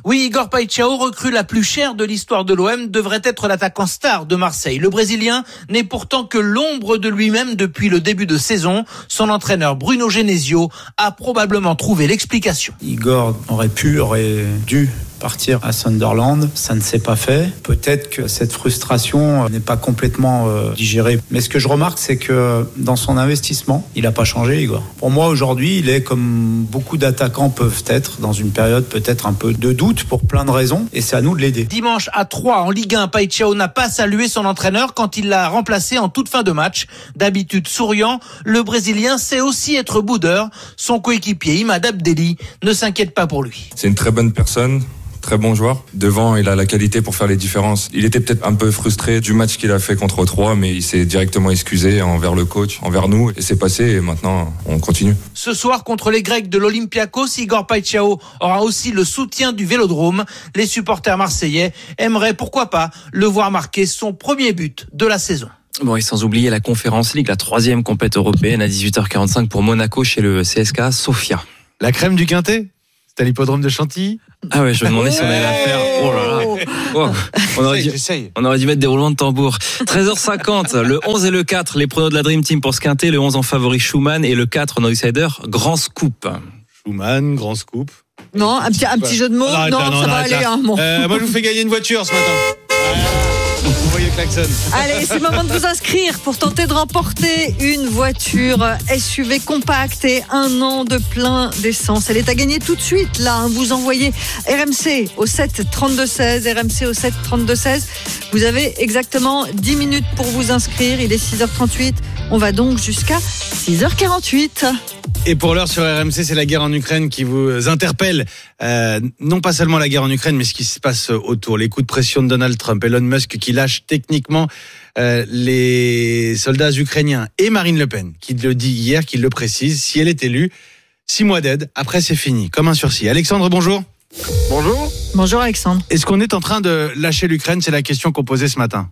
Oui, Igor Paixão, recrue la plus chère de l'histoire de l'O M, devrait être l'attaquant star de Marseille. Le Brésilien n'est pourtant que l'ombre de lui-même depuis le début de saison. Son entraîneur Bruno Genesio a probablement trouvé l'explication. Igor aurait pu, aurait dû partir à Sunderland, ça ne s'est pas fait. Peut-être que cette frustration n'est pas complètement euh, digérée. Mais ce que je remarque, c'est que dans son investissement, il n'a pas changé, Igor. Pour moi, aujourd'hui, il est comme beaucoup d'attaquants peuvent être, dans une période peut-être un peu de doute pour plein de raisons, et c'est à nous de l'aider. Dimanche à Troyes, en Ligue un, Paixão n'a pas salué son entraîneur quand il l'a remplacé en toute fin de match. D'habitude souriant, le Brésilien sait aussi être boudeur. Son coéquipier Imad Abdelli ne s'inquiète pas pour lui. C'est une très bonne personne. Très bon joueur. Devant, il a la qualité pour faire les différences. Il était peut-être un peu frustré du match qu'il a fait contre Troyes, mais il s'est directement excusé envers le coach, envers nous, et c'est passé, et maintenant, on continue. Ce soir, contre les Grecs de l'Olympiakos, Igor Paixão aura aussi le soutien du Vélodrome. Les supporters marseillais aimeraient, pourquoi pas, le voir marquer son premier but de la saison. Bon, et sans oublier la Conférence League, la troisième compète européenne à dix-huit heures quarante-cinq pour Monaco chez le C S K A Sofia. La crème du Quintet ? C'est à l'hippodrome de Chantilly. Ah ouais, je me demandais si on allait la faire. Oh là là. Oh, on, aurait dû, on aurait dû mettre des roulements de tambour. treize heures cinquante, le onze et le quatre, les pronos de la Dream Team pour ce quintet. Le onze en favori Schumann et le quatre en outsider, Grand Scoop. Schumann, Grand Scoop. Non, un petit, un petit jeu de mots. Non, non, ça va aller. Hein, bon. euh, moi, je vous fais gagner une voiture ce matin. Vous voyez le klaxon. Allez, c'est le moment de vous inscrire pour tenter de remporter une voiture S U V compacte et un an de plein d'essence. Elle est à gagner tout de suite. Là, hein, vous envoyez R M C au sept trente-deux seize, R M C au sept trente-deux seize. Vous avez exactement dix minutes pour vous inscrire. Il est six heures trente-huit. On va donc jusqu'à six heures quarante-huit. Et pour l'heure sur R M C, c'est la guerre en Ukraine qui vous interpelle. Euh, non pas seulement la guerre en Ukraine, mais ce qui se passe autour. Les coups de pression de Donald Trump, Elon Musk qui lâche techniquement euh, les soldats ukrainiens, et Marine Le Pen qui le dit hier, qui le précise, si elle est élue, six mois d'aide, après c'est fini, comme un sursis. Alexandre, bonjour. Bonjour. Bonjour Alexandre. Est-ce qu'on est en train de lâcher l'Ukraine ? C'est la question qu'on posait ce matin.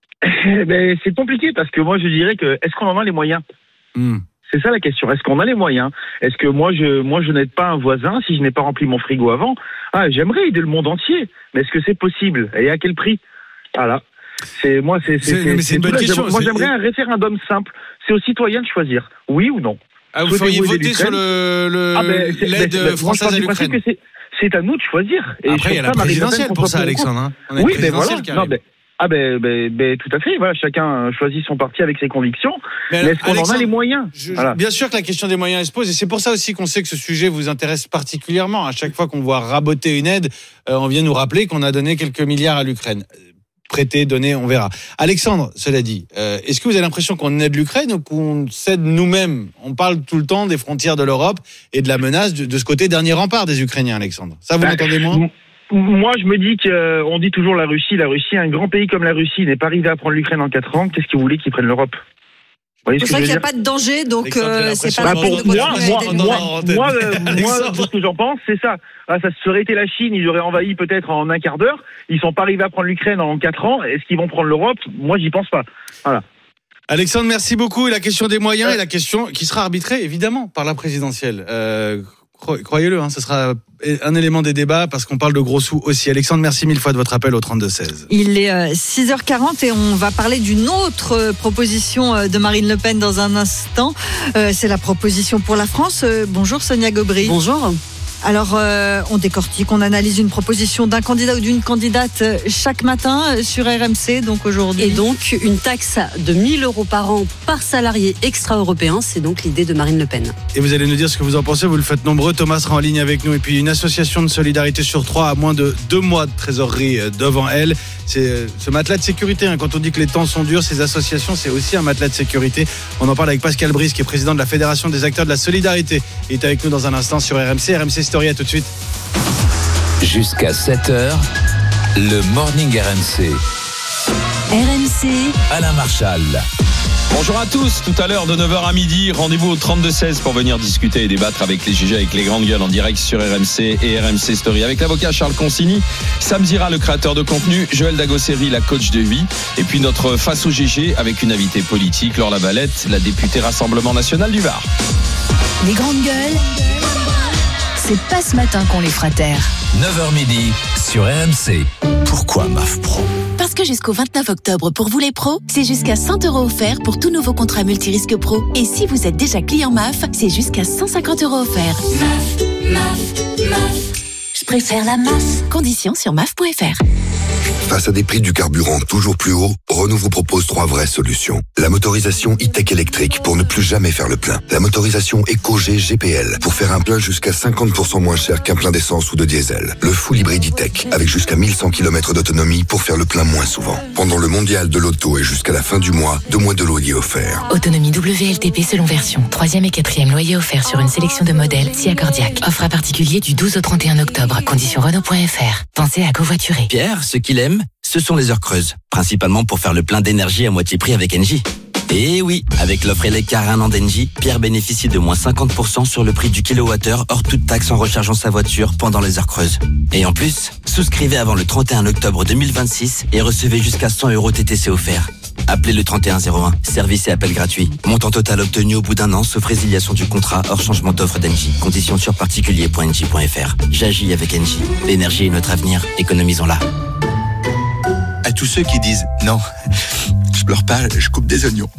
Ben, c'est compliqué parce que moi je dirais que est-ce qu'on en a les moyens ? hmm. C'est ça la question. Est-ce qu'on a les moyens ? Est-ce que moi je moi je n'aide pas un voisin si je n'ai pas rempli mon frigo avant ? Ah, j'aimerais aider le monde entier, mais est-ce que c'est possible ? Et à quel prix ? Voilà. C'est moi c'est c'est, c'est, c'est, mais c'est une bonne là, question. Moi c'est... j'aimerais un référendum simple. C'est aux citoyens de choisir, oui ou non. Ah, vous feriez voter sur le, le ah ben, l'aide ben, française à l'Ukraine. Que c'est, c'est à nous de choisir. Et après il y a la présidentielle pour ça, Alexandre. Hein. On a oui, une mais présidentielle voilà. Non, ben, Ah ben, ben, ben tout à fait, voilà, chacun choisit son parti avec ses convictions, mais, mais est-ce qu'on Alexandre, en a les moyens je, voilà. Bien sûr que la question des moyens elle se pose, et c'est pour ça aussi qu'on sait que ce sujet vous intéresse particulièrement. À chaque fois qu'on voit raboter une aide, euh, on vient nous rappeler qu'on a donné quelques milliards à l'Ukraine. Prêter, donner, on verra. Alexandre, cela dit, euh, est-ce que vous avez l'impression qu'on aide l'Ukraine ou qu'on cède nous-mêmes ? On parle tout le temps des frontières de l'Europe et de la menace de, de ce côté dernier rempart des Ukrainiens, Alexandre. Ça, vous bah, m'entendez moins ? Moi, je me dis qu'on dit toujours la Russie, la Russie, un grand pays comme la Russie n'est pas arrivé à prendre l'Ukraine en quatre ans. Qu'est-ce que vous voulez qu'ils prennent l'Europe ? C'est vrai qu'il n'y a pas de danger, donc euh, c'est pas la peine de continuer à aider. Moi, moi, euh, moi, tout ce que j'en pense, c'est ça. Ah, ça serait été la Chine, ils auraient envahi peut-être en un quart d'heure. Ils sont pas arrivés à prendre l'Ukraine en quatre ans. Est-ce qu'ils vont prendre l'Europe ? Moi, j'y pense pas. Voilà. Alexandre, merci beaucoup. Et la question des moyens euh, et la question qui sera arbitrée, évidemment, par la présidentielle. Euh, Croyez-le, hein, ce sera un élément des débats parce qu'on parle de gros sous aussi. Alexandre, merci mille fois de votre appel au trente-deux seize. Il est euh, six heures quarante et on va parler d'une autre euh, proposition euh, de Marine Le Pen dans un instant. Euh, c'est la proposition pour la France. Euh, bonjour Sonia Gobry. Bonjour. Alors, euh, on décortique, on analyse une proposition d'un candidat ou d'une candidate chaque matin sur R M C, donc aujourd'hui. Et donc, une taxe de mille euros par an par salarié extra-européen, c'est donc l'idée de Marine Le Pen. Et vous allez nous dire ce que vous en pensez, vous le faites nombreux. Thomas sera en ligne avec nous. Et puis, une association de solidarité sur trois à moins de deux mois de trésorerie devant elle. C'est ce matelas de sécurité. Hein. Quand on dit que les temps sont durs, ces associations, c'est aussi un matelas de sécurité. On en parle avec Pascal Brice, qui est président de la Fédération des acteurs de la solidarité. Il est avec nous dans un instant sur R M C. R M C Story, à tout de suite. Jusqu'à sept heures, le Morning R M C. R M C. Alain Marchal. Bonjour à tous, tout à l'heure de neuf heures à midi, rendez-vous au trente-deux seize pour venir discuter et débattre avec les G G, avec les grandes gueules en direct sur R M C et R M C Story. Avec l'avocat Charles Consigny, Sam Zira, le créateur de contenu, Joël Dagosseri, la coach de vie, et puis notre face au G G avec une invitée politique, Laure Lavalette, la députée Rassemblement National du Var. Les grandes gueules. c'est pas ce matin qu'on les fera taire. neuf heures midi sur R M C. Pourquoi M A F Pro ? Parce que jusqu'au vingt-neuf octobre, pour vous les pros, c'est jusqu'à cent euros offerts pour tout nouveau contrat multirisque pro. Et si vous êtes déjà client M A F, c'est jusqu'à cent cinquante euros offerts. M A F, M A F, M A F. Je préfère la M A F. Conditions sur M A F point F R. Face à des prix du carburant toujours plus hauts, Renault vous propose trois vraies solutions. La motorisation e-tech électrique pour ne plus jamais faire le plein. La motorisation EcoG G P L pour faire un plein jusqu'à cinquante pour cent moins cher qu'un plein d'essence ou de diesel. Le full hybride e-tech avec jusqu'à mille cent kilomètres d'autonomie pour faire le plein moins souvent. Pendant le mondial de l'auto et jusqu'à la fin du mois, deux mois de loyer offert. Autonomie W L T P selon version. Troisième et quatrième loyer offert sur une sélection de modèles si accordiaque. Offre à particulier du douze au trente et un octobre. Conditions Renault point F R. Pensez à covoiturer. Pierre, ce qu'il aime, ce sont les heures creuses. Principalement pour faire le plein d'énergie à moitié prix avec Engie. Et oui, avec l'offre Eleccar un an d'Engie, Pierre bénéficie de moins cinquante pour cent sur le prix du kilowattheure hors toute taxe en rechargeant sa voiture pendant les heures creuses. Et en plus, souscrivez avant le trente et un octobre deux mille vingt-six et recevez jusqu'à cent euros T T C offerts. Appelez le trente et un zéro un, service et appel gratuit. Montant total obtenu au bout d'un an, sauf résiliation du contrat hors changement d'offre d'Engie. Conditions sur particulier point engie point F R. J'agis avec Engie. L'énergie est notre avenir, économisons-la. À tous ceux qui disent non, je pleure pas, je coupe des oignons.